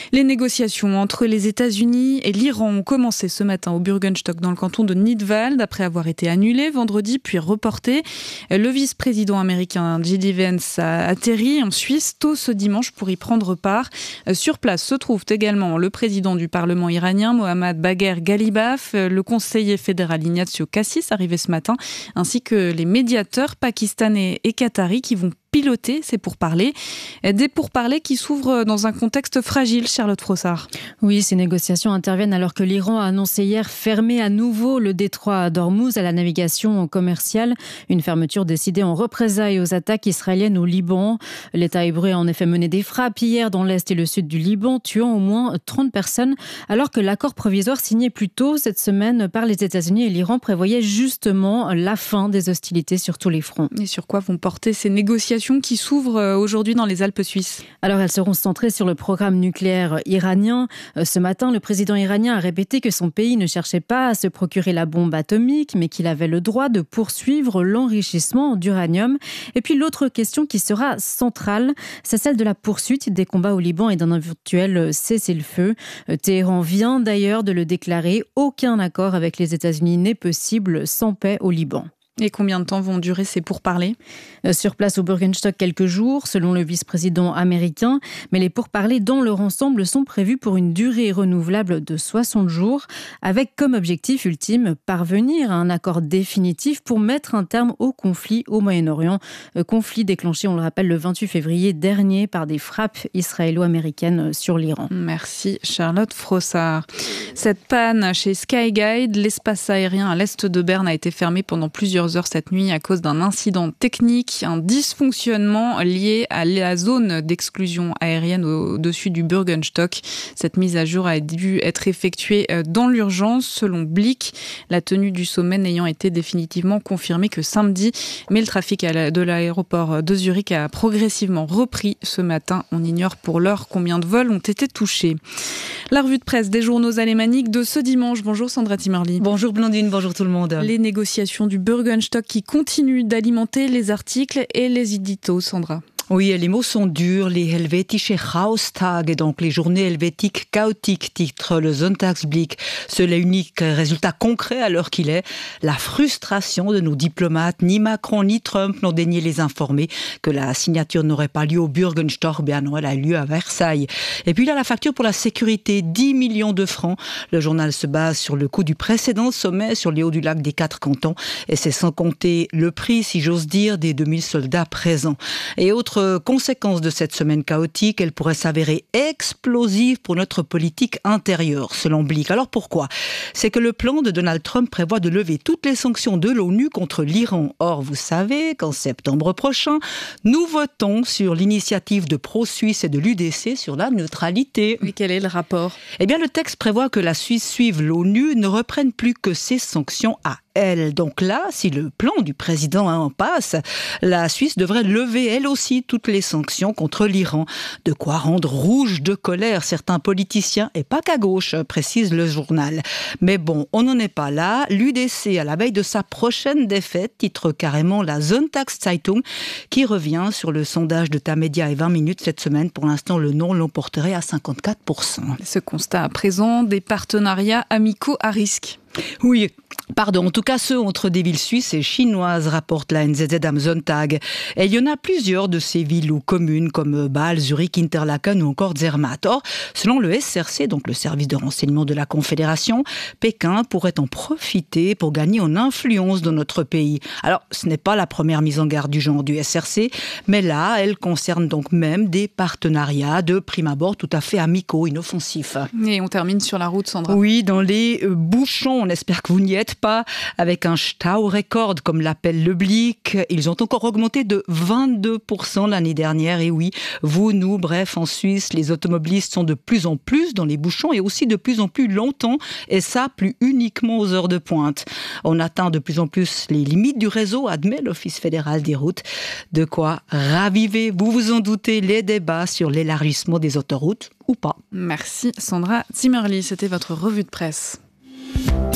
Les négociations entre les États-Unis et l'Iran ont commencé ce matin au Bürgenstock dans le canton de Nidwald après avoir été annulées vendredi puis reportées. Le vice-président américain J D Vance a atterri en Suisse tôt ce dimanche pour y prendre part. Sur place se trouvent également le président du Parlement iranien Mohammad Bagher Ghalibaf, le conseiller fédéral Ignacio Cassis arrivé ce matin, ainsi que les médiateurs pakistanais et qataris qui vont piloter ces pourparlers. Des pourparlers qui s'ouvrent dans un contexte fragile, Charlotte Frossard. Oui, ces négociations interviennent alors que l'Iran a annoncé hier fermer à nouveau le détroit d'Ormuz à la navigation commerciale. Une fermeture décidée en représailles aux attaques israéliennes au Liban. L'État hébreu a en effet mené des frappes hier dans l'est et le sud du Liban, tuant au moins trente personnes, alors que l'accord provisoire signé plus tôt cette semaine par les États-Unis et l'Iran prévoyait justement la fin des hostilités sur tous les fronts. Et sur quoi vont porter ces négociations qui s'ouvrent aujourd'hui dans les Alpes suisses? Alors elles seront centrées sur le programme nucléaire iranien. Ce matin, le président iranien a répété que son pays ne cherchait pas à se procurer la bombe atomique, mais qu'il avait le droit de poursuivre l'enrichissement d'uranium. Et puis l'autre question qui sera centrale, c'est celle de la poursuite des combats au Liban et d'un éventuel cessez-le-feu. Téhéran vient d'ailleurs de le déclarer, aucun accord avec les États-Unis n'est possible sans paix au Liban. Et combien de temps vont durer ces pourparlers ? Sur place au Bürgenstock, quelques jours, selon le vice-président américain. Mais les pourparlers dans leur ensemble sont prévus pour une durée renouvelable de soixante jours, avec comme objectif ultime parvenir à un accord définitif pour mettre un terme au conflit au Moyen-Orient. Conflit déclenché, on le rappelle, le vingt-huit février dernier par des frappes israélo-américaines sur l'Iran. Merci Charlotte Frossard. Cette panne chez Skyguide, l'espace aérien à l'est de Berne a été fermé pendant plusieurs heures cette nuit à cause d'un incident technique, un dysfonctionnement lié à la zone d'exclusion aérienne au-dessus du Bürgenstock. Cette mise à jour a dû être effectuée dans l'urgence selon Blick, la tenue du sommet n'ayant été définitivement confirmée que samedi. Mais le trafic de l'aéroport de Zurich a progressivement repris ce matin. On ignore pour l'heure combien de vols ont été touchés. La revue de presse des journaux alémaniques de ce dimanche. Bonjour Sandra Timmerli. Bonjour Blandine, bonjour tout le monde. Les négociations du Bürgenstock qui continue d'alimenter les articles et les éditos, Sandra. Oui, les mots sont durs. Les Helvetische Chaostage, donc les journées helvétiques chaotiques, titre le Sonntagsblick. Seul et unique résultat concret à l'heure qu'il est, la frustration de nos diplomates. Ni Macron ni Trump n'ont daigné les informer que la signature n'aurait pas lieu au Bürgenstock, bien non, elle a lieu à Versailles. Et puis là, la facture pour la sécurité, dix millions de francs. Le journal se base sur le coût du précédent sommet sur les hauts du lac des quatre cantons. Et c'est sans compter le prix, si j'ose dire, des deux mille soldats présents. Et autre conséquence de cette semaine chaotique, elle pourrait s'avérer explosive pour notre politique intérieure, selon Blick. Alors pourquoi ? C'est que le plan de Donald Trump prévoit de lever toutes les sanctions de l'ONU contre l'Iran. Or, vous savez qu'en septembre prochain, nous votons sur l'initiative de pro-Suisse et de l'U D C sur la neutralité. Et quel est le rapport ? Eh bien, le texte prévoit que la Suisse suive l'ONU, ne reprenne plus que ses sanctions à elle. Donc là, si le plan du président en passe, la Suisse devrait lever elle aussi toutes les sanctions contre l'Iran. De quoi rendre rouge de colère certains politiciens, et pas qu'à gauche, précise le journal. Mais bon, on n'en est pas là. L'U D C, à la veille de sa prochaine défaite, titre carrément la Sonntagszeitung, qui revient sur le sondage de Tamedia et vingt minutes cette semaine. Pour l'instant, le non l'emporterait à cinquante-quatre pour cent. Ce constat à présent, des partenariats amicaux à risque. Oui, pardon, en tout cas ceux entre des villes suisses et chinoises, rapporte la N Z Z am Sonntag. Et il y en a plusieurs de ces villes ou communes comme Bâle, Zurich, Interlaken ou encore Zermatt. Or, selon le S R C, donc le service de renseignement de la Confédération, Pékin pourrait en profiter pour gagner en influence dans notre pays. Alors, ce n'est pas la première mise en garde du genre du S R C, mais là, elle concerne donc même des partenariats de prime abord tout à fait amicaux, inoffensifs. Et on termine sur la route, Sandra. Oui, dans les bouchons, on espère que vous n'y êtes pas, avec un Stau-Record, comme l'appelle le Blick. Ils ont encore augmenté de vingt-deux pour cent l'année dernière. Et oui, vous, nous, bref, en Suisse, les automobilistes sont de plus en plus dans les bouchons et aussi de plus en plus longtemps. Et ça, plus uniquement aux heures de pointe. On atteint de plus en plus les limites du réseau, admet l'Office fédéral des routes. De quoi raviver, vous vous en doutez, les débats sur l'élargissement des autoroutes ou pas. Merci Sandra Timmerli, c'était votre revue de presse.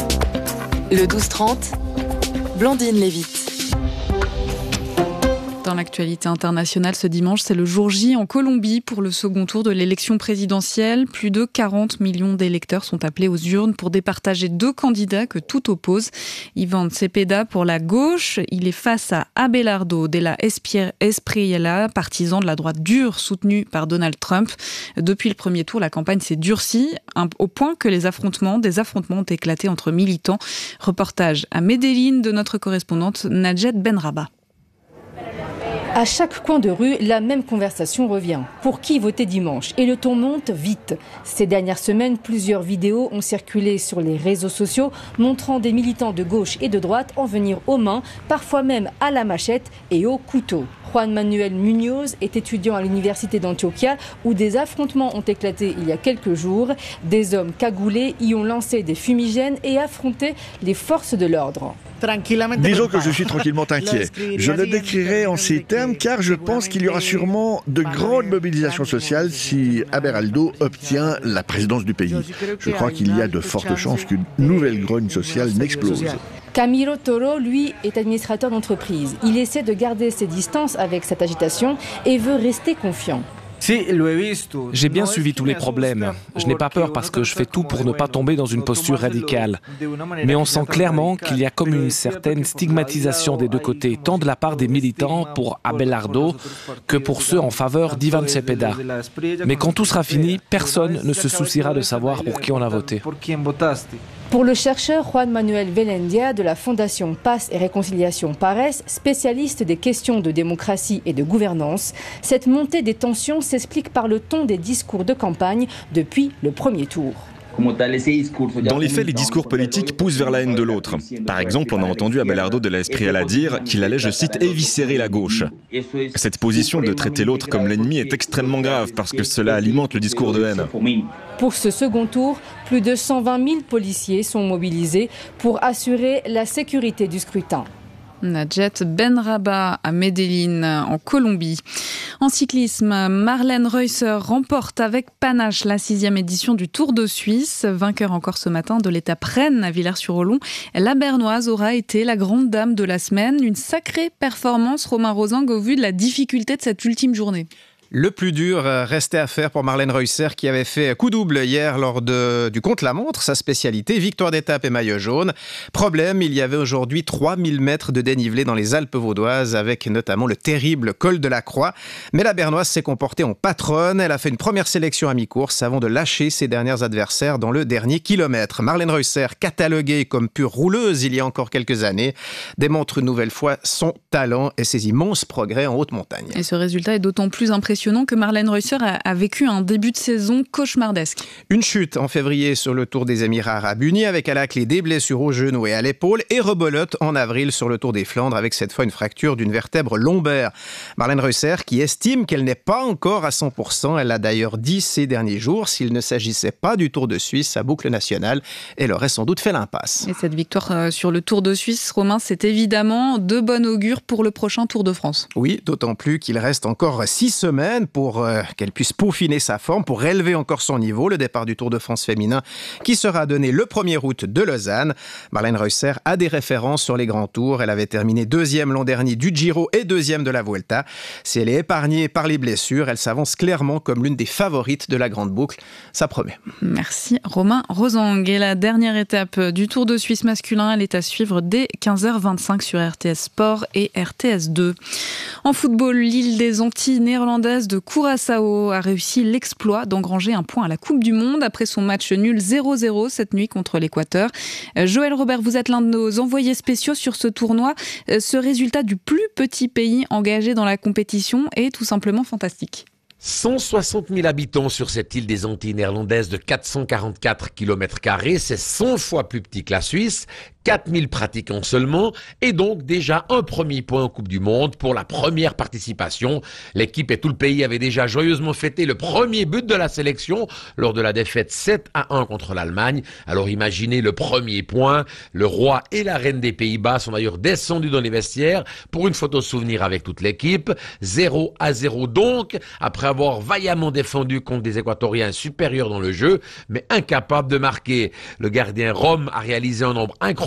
Le douze trente, Blandine Lévite. Dans dans l'actualité internationale ce dimanche, c'est le jour J en Colombie pour le second tour de l'élection présidentielle. Plus de quarante millions d'électeurs sont appelés aux urnes pour départager deux candidats que tout oppose. Iván Cepeda pour la gauche, il est face à Abelardo de la Espriella, partisan de la droite dure soutenu par Donald Trump. Depuis le premier tour, la campagne s'est durcie au point que les affrontements, des affrontements ont éclaté entre militants. Reportage à Medellín de notre correspondante Nadjet Benraba. À chaque coin de rue, la même conversation revient. Pour qui voter dimanche? Et le ton monte vite. Ces dernières semaines, plusieurs vidéos ont circulé sur les réseaux sociaux montrant des militants de gauche et de droite en venir aux mains, parfois même à la machette et au couteau. Juan Manuel Muñoz est étudiant à l'université d'Antioquia où des affrontements ont éclaté il y a quelques jours. Des hommes cagoulés y ont lancé des fumigènes et affronté les forces de l'ordre. Disons que je suis tranquillement inquiet. Je le décrirai en ces termes car je pense qu'il y aura sûrement de grandes mobilisations sociales si Abelardo obtient la présidence du pays. Je crois qu'il y a de fortes chances qu'une nouvelle grogne sociale n'explose. Camilo Toro, lui, est administrateur d'entreprise. Il essaie de garder ses distances avec cette agitation et veut rester confiant. J'ai bien suivi tous les problèmes. Je n'ai pas peur parce que je fais tout pour ne pas tomber dans une posture radicale. Mais on sent clairement qu'il y a comme une certaine stigmatisation des deux côtés, tant de la part des militants pour Abelardo que pour ceux en faveur d'Iván Cepeda. Mais quand tout sera fini, personne ne se souciera de savoir pour qui on a voté. Pour le chercheur Juan Manuel Velendia de la Fondation Paz et Réconciliation Pares, spécialiste des questions de démocratie et de gouvernance, cette montée des tensions s'explique par le ton des discours de campagne depuis le premier tour. Dans les faits, les discours politiques poussent vers la haine de l'autre. Par exemple, on a entendu Abelardo de la Espriella dire qu'il allait, je cite, éviscérer la gauche. Cette position de traiter l'autre comme l'ennemi est extrêmement grave parce que cela alimente le discours de haine. Pour ce second tour, plus de cent vingt mille policiers sont mobilisés pour assurer la sécurité du scrutin. Nadjet Benraba à Medellín, en Colombie. En cyclisme, Marlène Reusser remporte avec panache la sixième édition du Tour de Suisse. Vainqueur encore ce matin de l'étape Rennes à Villers-sur-Olon, la Bernoise aura été la grande dame de la semaine. Une sacrée performance, Romain Rosang, au vu de la difficulté de cette ultime journée. Le plus dur restait à faire pour Marlène Reusser qui avait fait coup double hier lors de, du contre-la-montre, sa spécialité, victoire d'étape et maillot jaune. Problème, il y avait aujourd'hui trois mille mètres de dénivelé dans les Alpes vaudoises avec notamment le terrible col de la Croix. Mais la Bernoise s'est comportée en patronne. Elle a fait une première sélection à mi-course avant de lâcher ses derniers adversaires dans le dernier kilomètre. Marlène Reusser, cataloguée comme pure rouleuse il y a encore quelques années, démontre une nouvelle fois son talent et ses immenses progrès en haute montagne. Et ce résultat est d'autant plus impressionnant que Marlène Reusser a, a vécu un début de saison cauchemardesque. Une chute en février sur le Tour des Émirats Arabes Unis avec à la clé des blessures au genou et à l'épaule et rebelote en avril sur le Tour des Flandres avec cette fois une fracture d'une vertèbre lombaire. Marlène Reusser qui estime qu'elle n'est pas encore à cent pour cent. Elle a d'ailleurs dit ces derniers jours s'il ne s'agissait pas du Tour de Suisse, sa boucle nationale, elle aurait sans doute fait l'impasse. Et cette victoire sur le Tour de Suisse, Romain, c'est évidemment de bon augure pour le prochain Tour de France. Oui, d'autant plus qu'il reste encore six semaines pour euh, qu'elle puisse peaufiner sa forme, pour élever encore son niveau. Le départ du Tour de France féminin qui sera donné le premier août de Lausanne. Marlène Reusser a des références sur les grands tours. Elle avait terminé deuxième l'an dernier du Giro et deuxième de la Vuelta. Si elle est épargnée par les blessures, elle s'avance clairement comme l'une des favorites de la grande boucle. Ça promet. Merci Romain Rosang. Et la dernière étape du Tour de Suisse masculin, elle est à suivre dès quinze heures vingt-cinq sur R T S Sport et R T S deux. En football, l'île des Antilles néerlandaises de Curaçao a réussi l'exploit d'engranger un point à la Coupe du Monde après son match nul zéro zéro cette nuit contre l'Équateur. Joël Robert, vous êtes l'un de nos envoyés spéciaux sur ce tournoi. Ce résultat du plus petit pays engagé dans la compétition est tout simplement fantastique. cent soixante mille habitants sur cette île des Antilles néerlandaises de quatre cent quarante-quatre kilomètres carrés, c'est cent fois plus petit que la Suisse, quatre mille pratiquants seulement, et donc déjà un premier point en Coupe du Monde pour la première participation. L'équipe et tout le pays avaient déjà joyeusement fêté le premier but de la sélection lors de la défaite sept à un contre l'Allemagne. Alors imaginez le premier point. Le roi et la reine des Pays-Bas sont d'ailleurs descendus dans les vestiaires pour une photo souvenir avec toute l'équipe. zéro à zéro donc, après avoir vaillamment défendu contre des Équatoriens supérieurs dans le jeu, mais incapables de marquer. Le gardien Rome a réalisé un nombre incroyable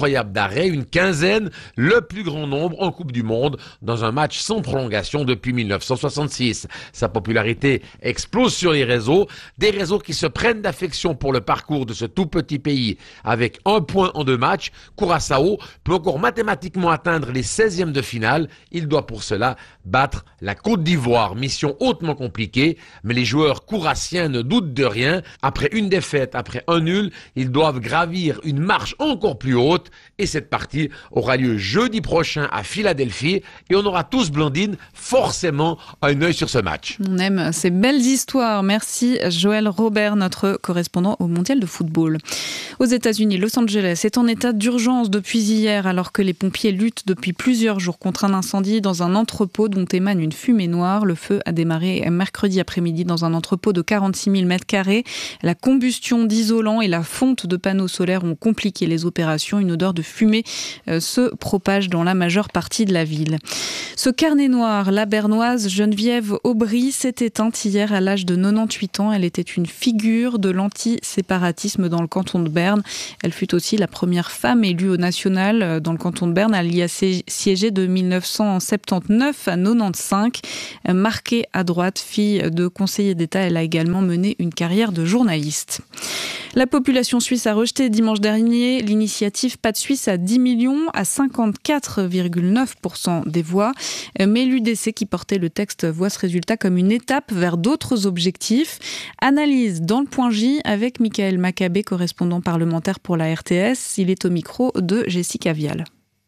incroyable d'arrêts, une quinzaine, le plus grand nombre en Coupe du Monde, dans un match sans prolongation depuis mille neuf cent soixante-six. Sa popularité explose sur les réseaux, des réseaux qui se prennent d'affection pour le parcours de ce tout petit pays. Avec un point en deux matchs, Curaçao peut encore mathématiquement atteindre les seizièmes de finale. Il doit pour cela battre la Côte d'Ivoire. Mission hautement compliquée, mais les joueurs courassiens ne doutent de rien. Après une défaite, après un nul, ils doivent gravir une marche encore plus haute. Et cette partie aura lieu jeudi prochain à Philadelphie. Et on aura tous, Blandine, forcément un œil sur ce match. On aime ces belles histoires. Merci Joël Robert, notre correspondant au Mondial de football. Aux États-Unis, Los Angeles est en état d'urgence depuis hier, alors que les pompiers luttent depuis plusieurs jours contre un incendie dans un entrepôt dont émane une fumée noire. Le feu a démarré mercredi après-midi dans un entrepôt de quarante-six mille mètres carrés. La combustion d'isolants et la fonte de panneaux solaires ont compliqué les opérations. Une odeur de fumée euh, se propage dans la majeure partie de la ville. Ce carnet noir, la Bernoise Geneviève Aubry s'est éteinte hier à l'âge de quatre-vingt-dix-huit ans. Elle était une figure de l'antiséparatisme dans le canton de Berne. Elle fut aussi la première femme élue au national dans le canton de Berne. Elle y a siégé de mille neuf cent soixante-dix-neuf à quatre-vingt-quinze. Marquée à droite, fille de conseiller d'État, elle a également mené une carrière de journaliste. La population suisse a rejeté dimanche dernier l'initiative Pas de Suisse à dix millions à cinquante-quatre virgule neuf pour cent des voix. Mais l'U D C qui portait le texte voit ce résultat comme une étape vers d'autres objectifs. Analyse dans le point J avec Michael Maccabé, correspondant parlementaire pour la R T S. Il est au micro de Jessica Vial.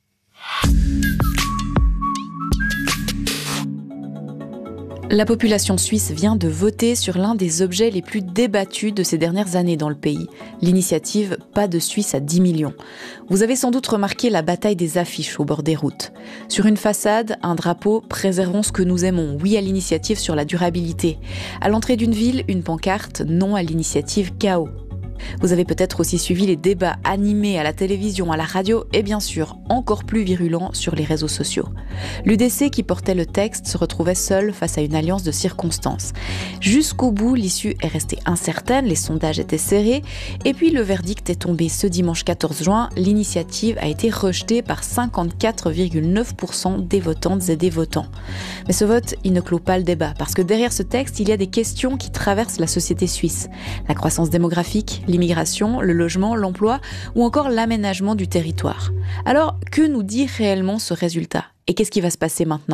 La population suisse vient de voter sur l'un des objets les plus débattus de ces dernières années dans le pays, l'initiative Pas de Suisse à dix millions. Vous avez sans doute remarqué la bataille des affiches au bord des routes. Sur une façade, un drapeau « Préservons ce que nous aimons », oui à l'initiative sur la durabilité. À l'entrée d'une ville, une pancarte « Non à l'initiative Chaos ». Vous avez peut-être aussi suivi les débats animés à la télévision, à la radio et bien sûr encore plus virulents sur les réseaux sociaux. L'U D C qui portait le texte se retrouvait seul face à une alliance de circonstances. Jusqu'au bout, l'issue est restée incertaine, les sondages étaient serrés et puis le verdict est tombé ce dimanche quatorze juin. L'initiative a été rejetée par cinquante-quatre virgule neuf pour cent des votantes et des votants. Mais ce vote, il ne clôt pas le débat parce que derrière ce texte, il y a des questions qui traversent la société suisse. La croissance démographique, l'immigration, le logement, l'emploi ou encore l'aménagement du territoire. Alors, que nous dit réellement ce résultat ? Et qu'est-ce qui va se passer maintenant ?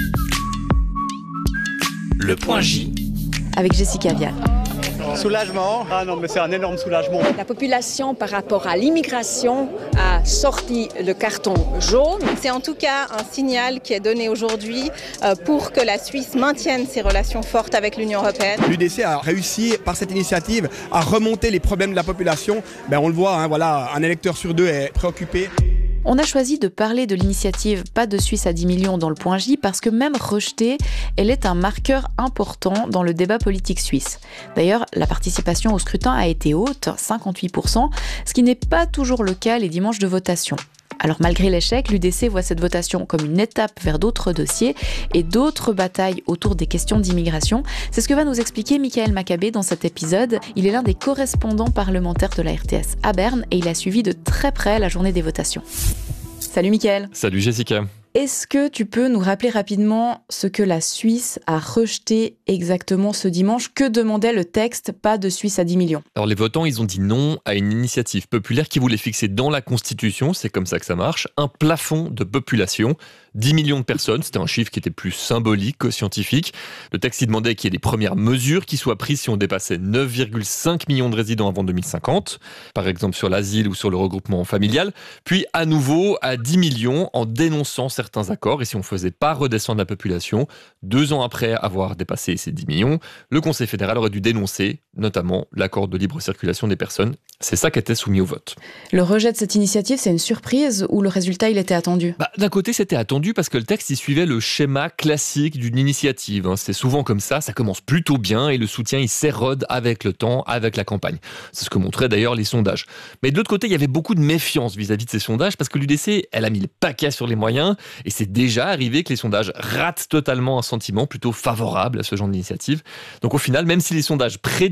Le point J. Avec Jessica Vial. Soulagement. Ah non, mais c'est un énorme soulagement. La population, par rapport à l'immigration, a sorti le carton jaune. C'est en tout cas un signal qui est donné aujourd'hui pour que la Suisse maintienne ses relations fortes avec l'Union européenne. L'U D C a réussi, par cette initiative, à remonter les problèmes de la population. Ben, on le voit, hein, voilà, un électeur sur deux est préoccupé. On a choisi de parler de l'initiative Pas de Suisse à dix millions dans le point J parce que même rejetée, elle est un marqueur important dans le débat politique suisse. D'ailleurs, la participation au scrutin a été haute, cinquante-huit pour cent, ce qui n'est pas toujours le cas les dimanches de votation. Alors malgré l'échec, l'U D C voit cette votation comme une étape vers d'autres dossiers et d'autres batailles autour des questions d'immigration. C'est ce que va nous expliquer Michael Maccabé dans cet épisode. Il est l'un des correspondants parlementaires de la R T S à Berne et il a suivi de très près la journée des votations. Salut Michael. Salut Jessica. Est-ce que tu peux nous rappeler rapidement ce que la Suisse a rejeté exactement ce dimanche ? Que demandait le texte Pas de Suisse à dix millions ? Alors les votants, ils ont dit non à une initiative populaire qui voulait fixer dans la Constitution, c'est comme ça que ça marche, un plafond de population. dix millions de personnes, c'était un chiffre qui était plus symbolique que scientifique. Le texte, il demandait qu'il y ait des premières mesures qui soient prises si on dépassait neuf virgule cinq millions de résidents avant deux mille cinquante, par exemple sur l'asile ou sur le regroupement familial, puis à nouveau à dix millions en dénonçant certains accords. Et si on ne faisait pas redescendre la population, deux ans après avoir dépassé ces dix millions, le Conseil fédéral aurait dû dénoncer notamment l'accord de libre circulation des personnes. C'est ça qui était soumis au vote. Le rejet de cette initiative, c'est une surprise ou le résultat, il était attendu ? Bah, d'un côté, c'était attendu parce que le texte, il suivait le schéma classique d'une initiative. C'est souvent comme ça, ça commence plutôt bien et le soutien, il s'érode avec le temps, avec la campagne. C'est ce que montraient d'ailleurs les sondages. Mais de l'autre côté, il y avait beaucoup de méfiance vis-à-vis de ces sondages parce que l'U D C, elle a mis le paquet sur les moyens et c'est déjà arrivé que les sondages ratent totalement un sentiment plutôt favorable à ce genre d'initiative. Donc au final, même si les sondages prédisent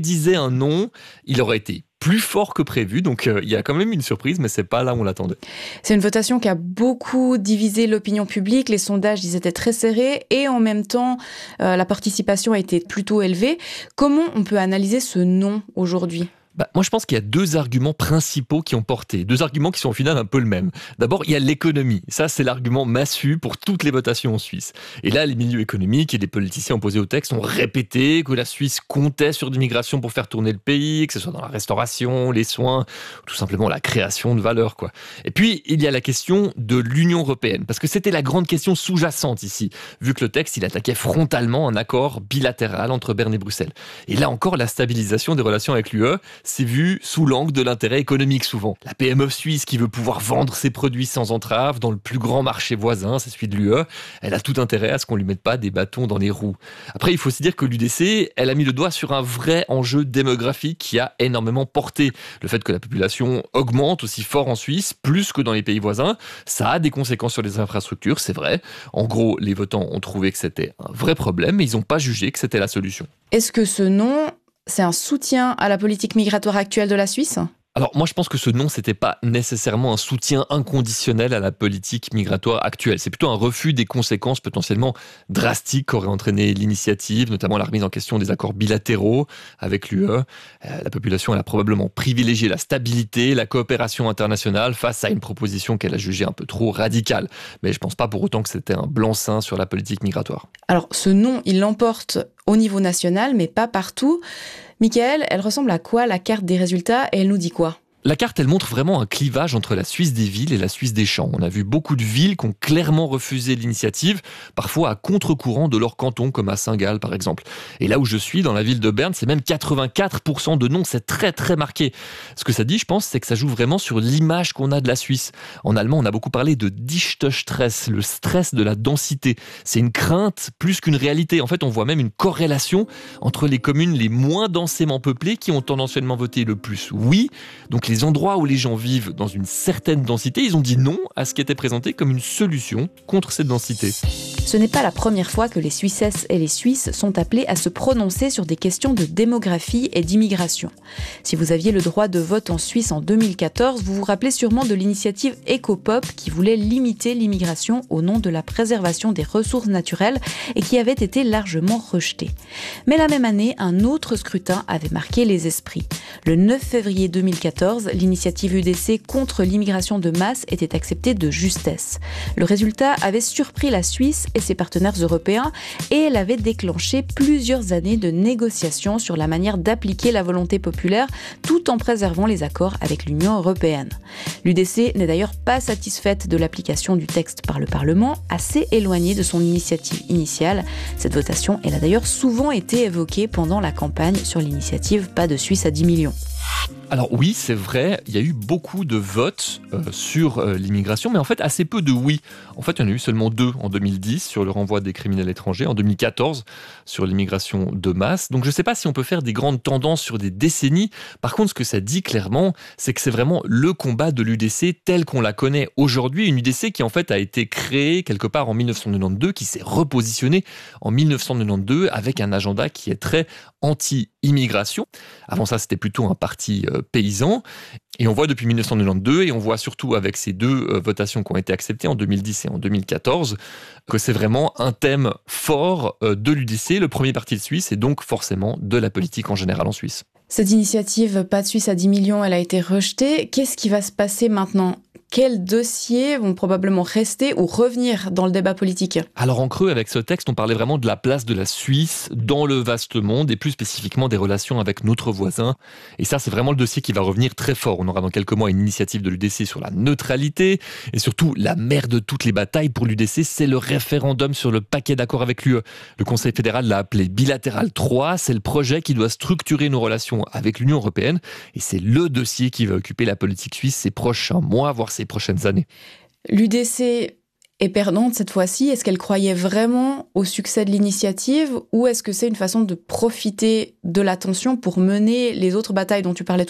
disait un non, il aurait été plus fort que prévu, donc il euh, y a quand même une surprise, mais c'est pas là où on l'attendait. C'est une votation qui a beaucoup divisé l'opinion publique, les sondages ils étaient très serrés, et en même temps, euh, la participation a été plutôt élevée. Comment on peut analyser ce non aujourd'hui ? Bah, moi, je pense qu'il y a deux arguments principaux qui ont porté. Deux arguments qui sont au final un peu le même. D'abord, il y a l'économie. Ça, c'est l'argument massu pour toutes les votations en Suisse. Et là, les milieux économiques et les politiciens opposés au texte ont répété que la Suisse comptait sur l'immigration pour faire tourner le pays, que ce soit dans la restauration, les soins, ou tout simplement la création de valeur, quoi. Et puis, il y a la question de l'Union européenne, parce que c'était la grande question sous-jacente ici, vu que le texte, il attaquait frontalement un accord bilatéral entre Berne et Bruxelles. Et là encore, la stabilisation des relations avec l'U E, c'est vu sous l'angle de l'intérêt économique souvent. La P M E suisse qui veut pouvoir vendre ses produits sans entrave dans le plus grand marché voisin, c'est celui de l'U E, elle a tout intérêt à ce qu'on lui mette pas des bâtons dans les roues. Après, il faut aussi dire que l'U D C, elle a mis le doigt sur un vrai enjeu démographique qui a énormément porté. Le fait que la population augmente aussi fort en Suisse, plus que dans les pays voisins, ça a des conséquences sur les infrastructures, c'est vrai. En gros, les votants ont trouvé que c'était un vrai problème, mais ils n'ont pas jugé que c'était la solution. Est-ce que ce non, c'est un soutien à la politique migratoire actuelle de la Suisse ? Alors moi je pense que ce non, c'était pas nécessairement un soutien inconditionnel à la politique migratoire actuelle. C'est plutôt un refus des conséquences potentiellement drastiques qu'aurait entraîné l'initiative, notamment la remise en question des accords bilatéraux avec l'U E. Euh, la population elle a probablement privilégié la stabilité, la coopération internationale face à une proposition qu'elle a jugée un peu trop radicale. Mais je pense pas pour autant que c'était un blanc-seing sur la politique migratoire. Alors ce non, il l'emporte au niveau national, mais pas partout. Michael, elle ressemble à quoi la carte des résultats et elle nous dit quoi ? La carte, elle montre vraiment un clivage entre la Suisse des villes et la Suisse des champs. On a vu beaucoup de villes qui ont clairement refusé l'initiative, parfois à contre-courant de leur canton, comme à Saint-Gall par exemple. Et là où je suis, dans la ville de Berne, c'est même quatre-vingt-quatre pour cent de non, c'est très très marqué. Ce que ça dit, je pense, c'est que ça joue vraiment sur l'image qu'on a de la Suisse. En allemand, on a beaucoup parlé de Dichtestress, le stress de la densité. C'est une crainte plus qu'une réalité. En fait, on voit même une corrélation entre les communes les moins densément peuplées qui ont tendanciellement voté le plus oui, donc les endroits où les gens vivent dans une certaine densité, ils ont dit non à ce qui était présenté comme une solution contre cette densité. Ce n'est pas la première fois que les Suissesses et les Suisses sont appelés à se prononcer sur des questions de démographie et d'immigration. Si vous aviez le droit de vote en Suisse en deux mille quatorze, vous vous rappelez sûrement de l'initiative Ecopop qui voulait limiter l'immigration au nom de la préservation des ressources naturelles et qui avait été largement rejetée. Mais la même année, un autre scrutin avait marqué les esprits. Le neuf février deux mille quatorze, l'initiative U D C contre l'immigration de masse était acceptée de justesse. Le résultat avait surpris la Suisse et ses partenaires européens et elle avait déclenché plusieurs années de négociations sur la manière d'appliquer la volonté populaire tout en préservant les accords avec l'Union européenne. L'U D C n'est d'ailleurs pas satisfaite de l'application du texte par le Parlement, assez éloignée de son initiative initiale. Cette votation, elle a d'ailleurs souvent été évoquée pendant la campagne sur l'initiative Pas de Suisse à dix millions. Alors oui, c'est vrai, il y a eu beaucoup de votes euh, sur euh, l'immigration, mais en fait assez peu de oui. En fait, il y en a eu seulement deux en deux mille dix sur le renvoi des criminels étrangers, en deux mille quatorze sur l'immigration de masse. Donc je ne sais pas si on peut faire des grandes tendances sur des décennies. Par contre, ce que ça dit clairement, c'est que c'est vraiment le combat de l'U D C tel qu'on la connaît aujourd'hui. Une U D C qui en fait a été créée quelque part en dix-neuf cent quatre-vingt-douze, qui s'est repositionnée en dix-neuf cent quatre-vingt-douze avec un agenda qui est très anti-immigration. Avant ça, c'était plutôt un parti euh, paysan. Et on voit depuis dix-neuf cent quatre-vingt-douze, et on voit surtout avec ces deux euh, votations qui ont été acceptées en deux mille dix et en deux mille quatorze, que c'est vraiment un thème fort euh, de l'U D C, le premier parti de Suisse, et donc forcément de la politique en général en Suisse. Cette initiative Pas de Suisse à dix millions, elle a été rejetée. Qu'est-ce qui va se passer maintenant ? Quels dossiers vont probablement rester ou revenir dans le débat politique ? Alors en creux, avec ce texte, on parlait vraiment de la place de la Suisse dans le vaste monde et plus spécifiquement des relations avec notre voisin. Et ça, c'est vraiment le dossier qui va revenir très fort. On aura dans quelques mois une initiative de l'U D C sur la neutralité et surtout la mère de toutes les batailles pour l'U D C, c'est le référendum sur le paquet d'accords avec l'U E. Le Conseil fédéral l'a appelé Bilatéral trois. C'est le projet qui doit structurer nos relations avec l'Union européenne et c'est le dossier qui va occuper la politique suisse ces prochains mois, voire ces prochaines années. L'U D C est perdante cette fois-ci. Est-ce qu'elle croyait vraiment au succès de l'initiative ou est-ce que c'est une façon de profiter de la tension pour mener les autres batailles dont tu parlais tout à l'heure ?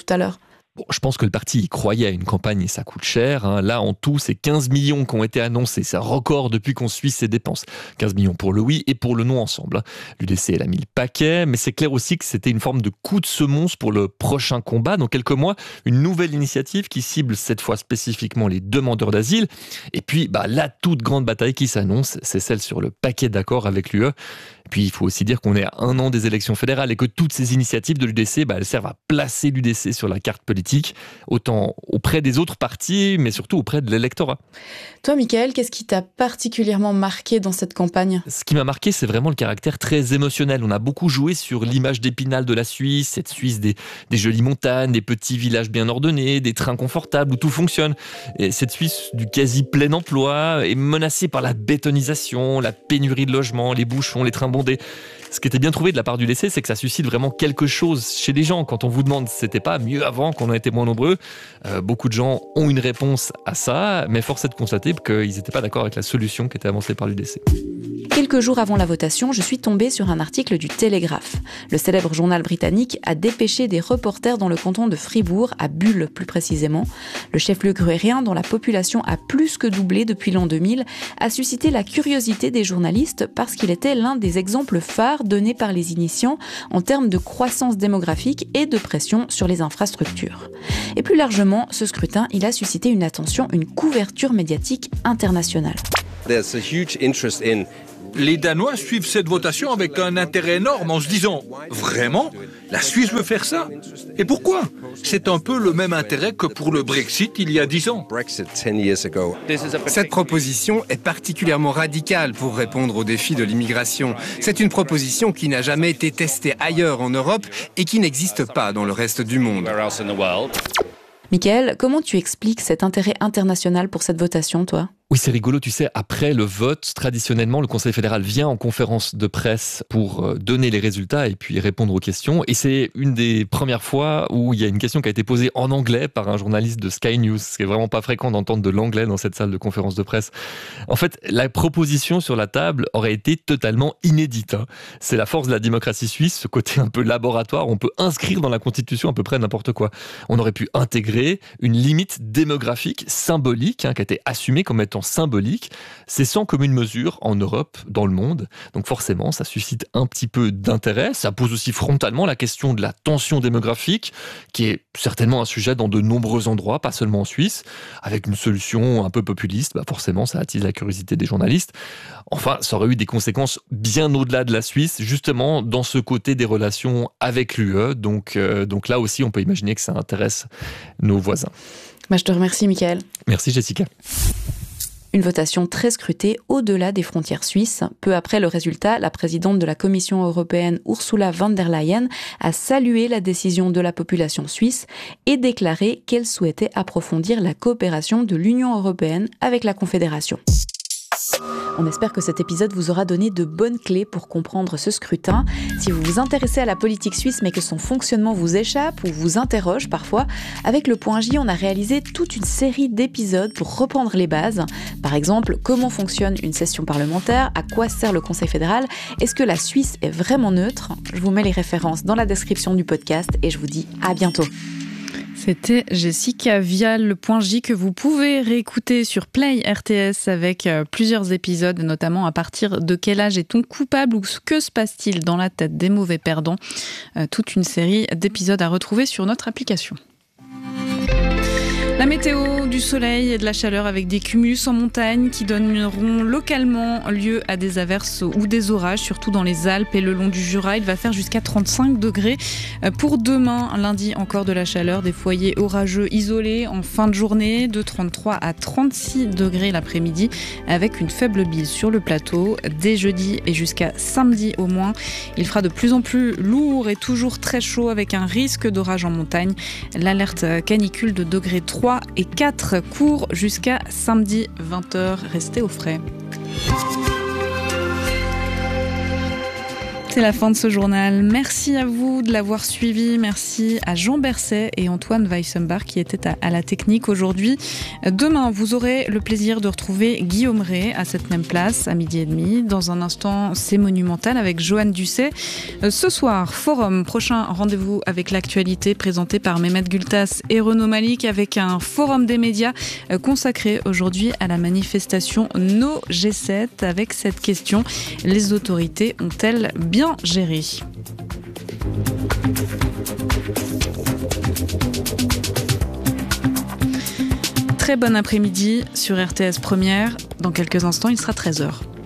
Bon, je pense que le parti y croyait à une campagne et ça coûte cher. Hein. Là, en tout, c'est quinze millions qui ont été annoncés. C'est un record depuis qu'on suit ses dépenses. quinze millions pour le oui et pour le non ensemble. L'U D C, elle a mis le paquet, mais c'est clair aussi que c'était une forme de coup de semonce pour le prochain combat. Dans quelques mois, une nouvelle initiative qui cible cette fois spécifiquement les demandeurs d'asile. Et puis, bah, la toute grande bataille qui s'annonce, c'est celle sur le paquet d'accords avec l'U E. Et puis, il faut aussi dire qu'on est à un an des élections fédérales et que toutes ces initiatives de l'U D C, bah, elles servent à placer l'U D C sur la carte politique, autant auprès des autres partis, mais surtout auprès de l'électorat. Toi, Michael, qu'est-ce qui t'a particulièrement marqué dans cette campagne ? Ce qui m'a marqué, c'est vraiment le caractère très émotionnel. On a beaucoup joué sur l'image d'Épinal de la Suisse, cette Suisse des, des jolies montagnes, des petits villages bien ordonnés, des trains confortables où tout fonctionne. Et cette Suisse du quasi plein emploi est menacée par la bétonisation, la pénurie de logements, les bouchons, les trains bondés. Ce qui était bien trouvé de la part du D C, c'est que ça suscite vraiment quelque chose chez les gens. Quand on vous demande si c'était pas mieux avant, qu'on a été moins nombreux, euh, beaucoup de gens ont une réponse à ça, mais force est de constater qu'ils n'étaient pas d'accord avec la solution qui était avancée par l'U D C. Quelques jours avant la votation, je suis tombée sur un article du Télégraphe. Le célèbre journal britannique a dépêché des reporters dans le canton de Fribourg, à Bulle plus précisément. Le chef-lieu gruérien, dont la population a plus que doublé depuis l'an deux mille, a suscité la curiosité des journalistes parce qu'il était l'un des exemples phares donnés par les initiants en termes de croissance démographique et de pression sur les infrastructures. Et plus largement, ce scrutin, il a suscité une attention, une couverture médiatique internationale. There's a huge interest in Les Danois suivent cette votation avec un intérêt énorme en se disant « Vraiment ? La Suisse veut faire ça ? Et pourquoi ? C'est un peu le même intérêt que pour le Brexit il y a dix ans. » Cette proposition est particulièrement radicale pour répondre aux défis de l'immigration. C'est une proposition qui n'a jamais été testée ailleurs en Europe et qui n'existe pas dans le reste du monde. Michael, comment tu expliques cet intérêt international pour cette votation, toi ? Oui, c'est rigolo, tu sais, après le vote, traditionnellement, le Conseil fédéral vient en conférence de presse pour donner les résultats et puis répondre aux questions. Et c'est une des premières fois où il y a une question qui a été posée en anglais par un journaliste de Sky News, ce qui est vraiment pas fréquent d'entendre de l'anglais dans cette salle de conférence de presse. En fait, la proposition sur la table aurait été totalement inédite. Hein. C'est la force de la démocratie suisse, ce côté un peu laboratoire. On peut inscrire dans la Constitution à peu près n'importe quoi. On aurait pu intégrer une limite démographique symbolique hein, qui a été assumée comme étant symbolique. C'est sans commune mesure en Europe, dans le monde. Donc forcément, ça suscite un petit peu d'intérêt. Ça pose aussi frontalement la question de la tension démographique, qui est certainement un sujet dans de nombreux endroits, pas seulement en Suisse. Avec une solution un peu populiste, bah forcément, ça attise la curiosité des journalistes. Enfin, ça aurait eu des conséquences bien au-delà de la Suisse, justement dans ce côté des relations avec l'U E. Donc, euh, donc là aussi, on peut imaginer que ça intéresse nos voisins. Bah, je te remercie, Michael. Merci, Jessica. Une votation très scrutée au-delà des frontières suisses. Peu après le résultat, la présidente de la Commission européenne, Ursula von der Leyen, a salué la décision de la population suisse et déclaré qu'elle souhaitait approfondir la coopération de l'Union européenne avec la Confédération. On espère que cet épisode vous aura donné de bonnes clés pour comprendre ce scrutin. Si vous vous intéressez à la politique suisse mais que son fonctionnement vous échappe ou vous interroge parfois, avec le Point J, on a réalisé toute une série d'épisodes pour reprendre les bases. Par exemple, comment fonctionne une session parlementaire ? À quoi sert le Conseil fédéral ? Est-ce que la Suisse est vraiment neutre ? Je vous mets les références dans la description du podcast et je vous dis à bientôt. C'était Jessica Vial, le Point J que vous pouvez réécouter sur Play R T S avec plusieurs épisodes, notamment à partir de quel âge est-on coupable ou que se passe-t-il dans la tête des mauvais perdants. Toute une série d'épisodes à retrouver sur notre application. La météo, du soleil et de la chaleur avec des cumulus en montagne qui donneront localement lieu à des averses ou des orages, surtout dans les Alpes et le long du Jura. Il va faire jusqu'à trente-cinq degrés. Pour demain, lundi, encore de la chaleur, des foyers orageux isolés en fin de journée, de trente-trois à trente-six degrés l'après-midi, avec une faible bise sur le plateau. Dès jeudi et jusqu'à samedi au moins, il fera de plus en plus lourd et toujours très chaud avec un risque d'orage en montagne. L'alerte canicule de degré trois et quatre court jusqu'à samedi vingt heures. Restez au frais. C'est la fin de ce journal. Merci à vous de l'avoir suivi. Merci à Jean Berset et Antoine Weissenbach qui étaient à, à la technique aujourd'hui. Demain, vous aurez le plaisir de retrouver Guillaume Ray à cette même place à midi et demi. Dans un instant, c'est Monumental avec Joanne Dusset. Ce soir, Forum, prochain rendez-vous avec l'actualité présenté par Mehmet Gültas et Renaud Malik avec un forum des médias consacré aujourd'hui à la manifestation No G sept avec cette question: les autorités ont-elles bien géré? Très bon après-midi sur R T S Première. Dans quelques instants, il sera treize heures.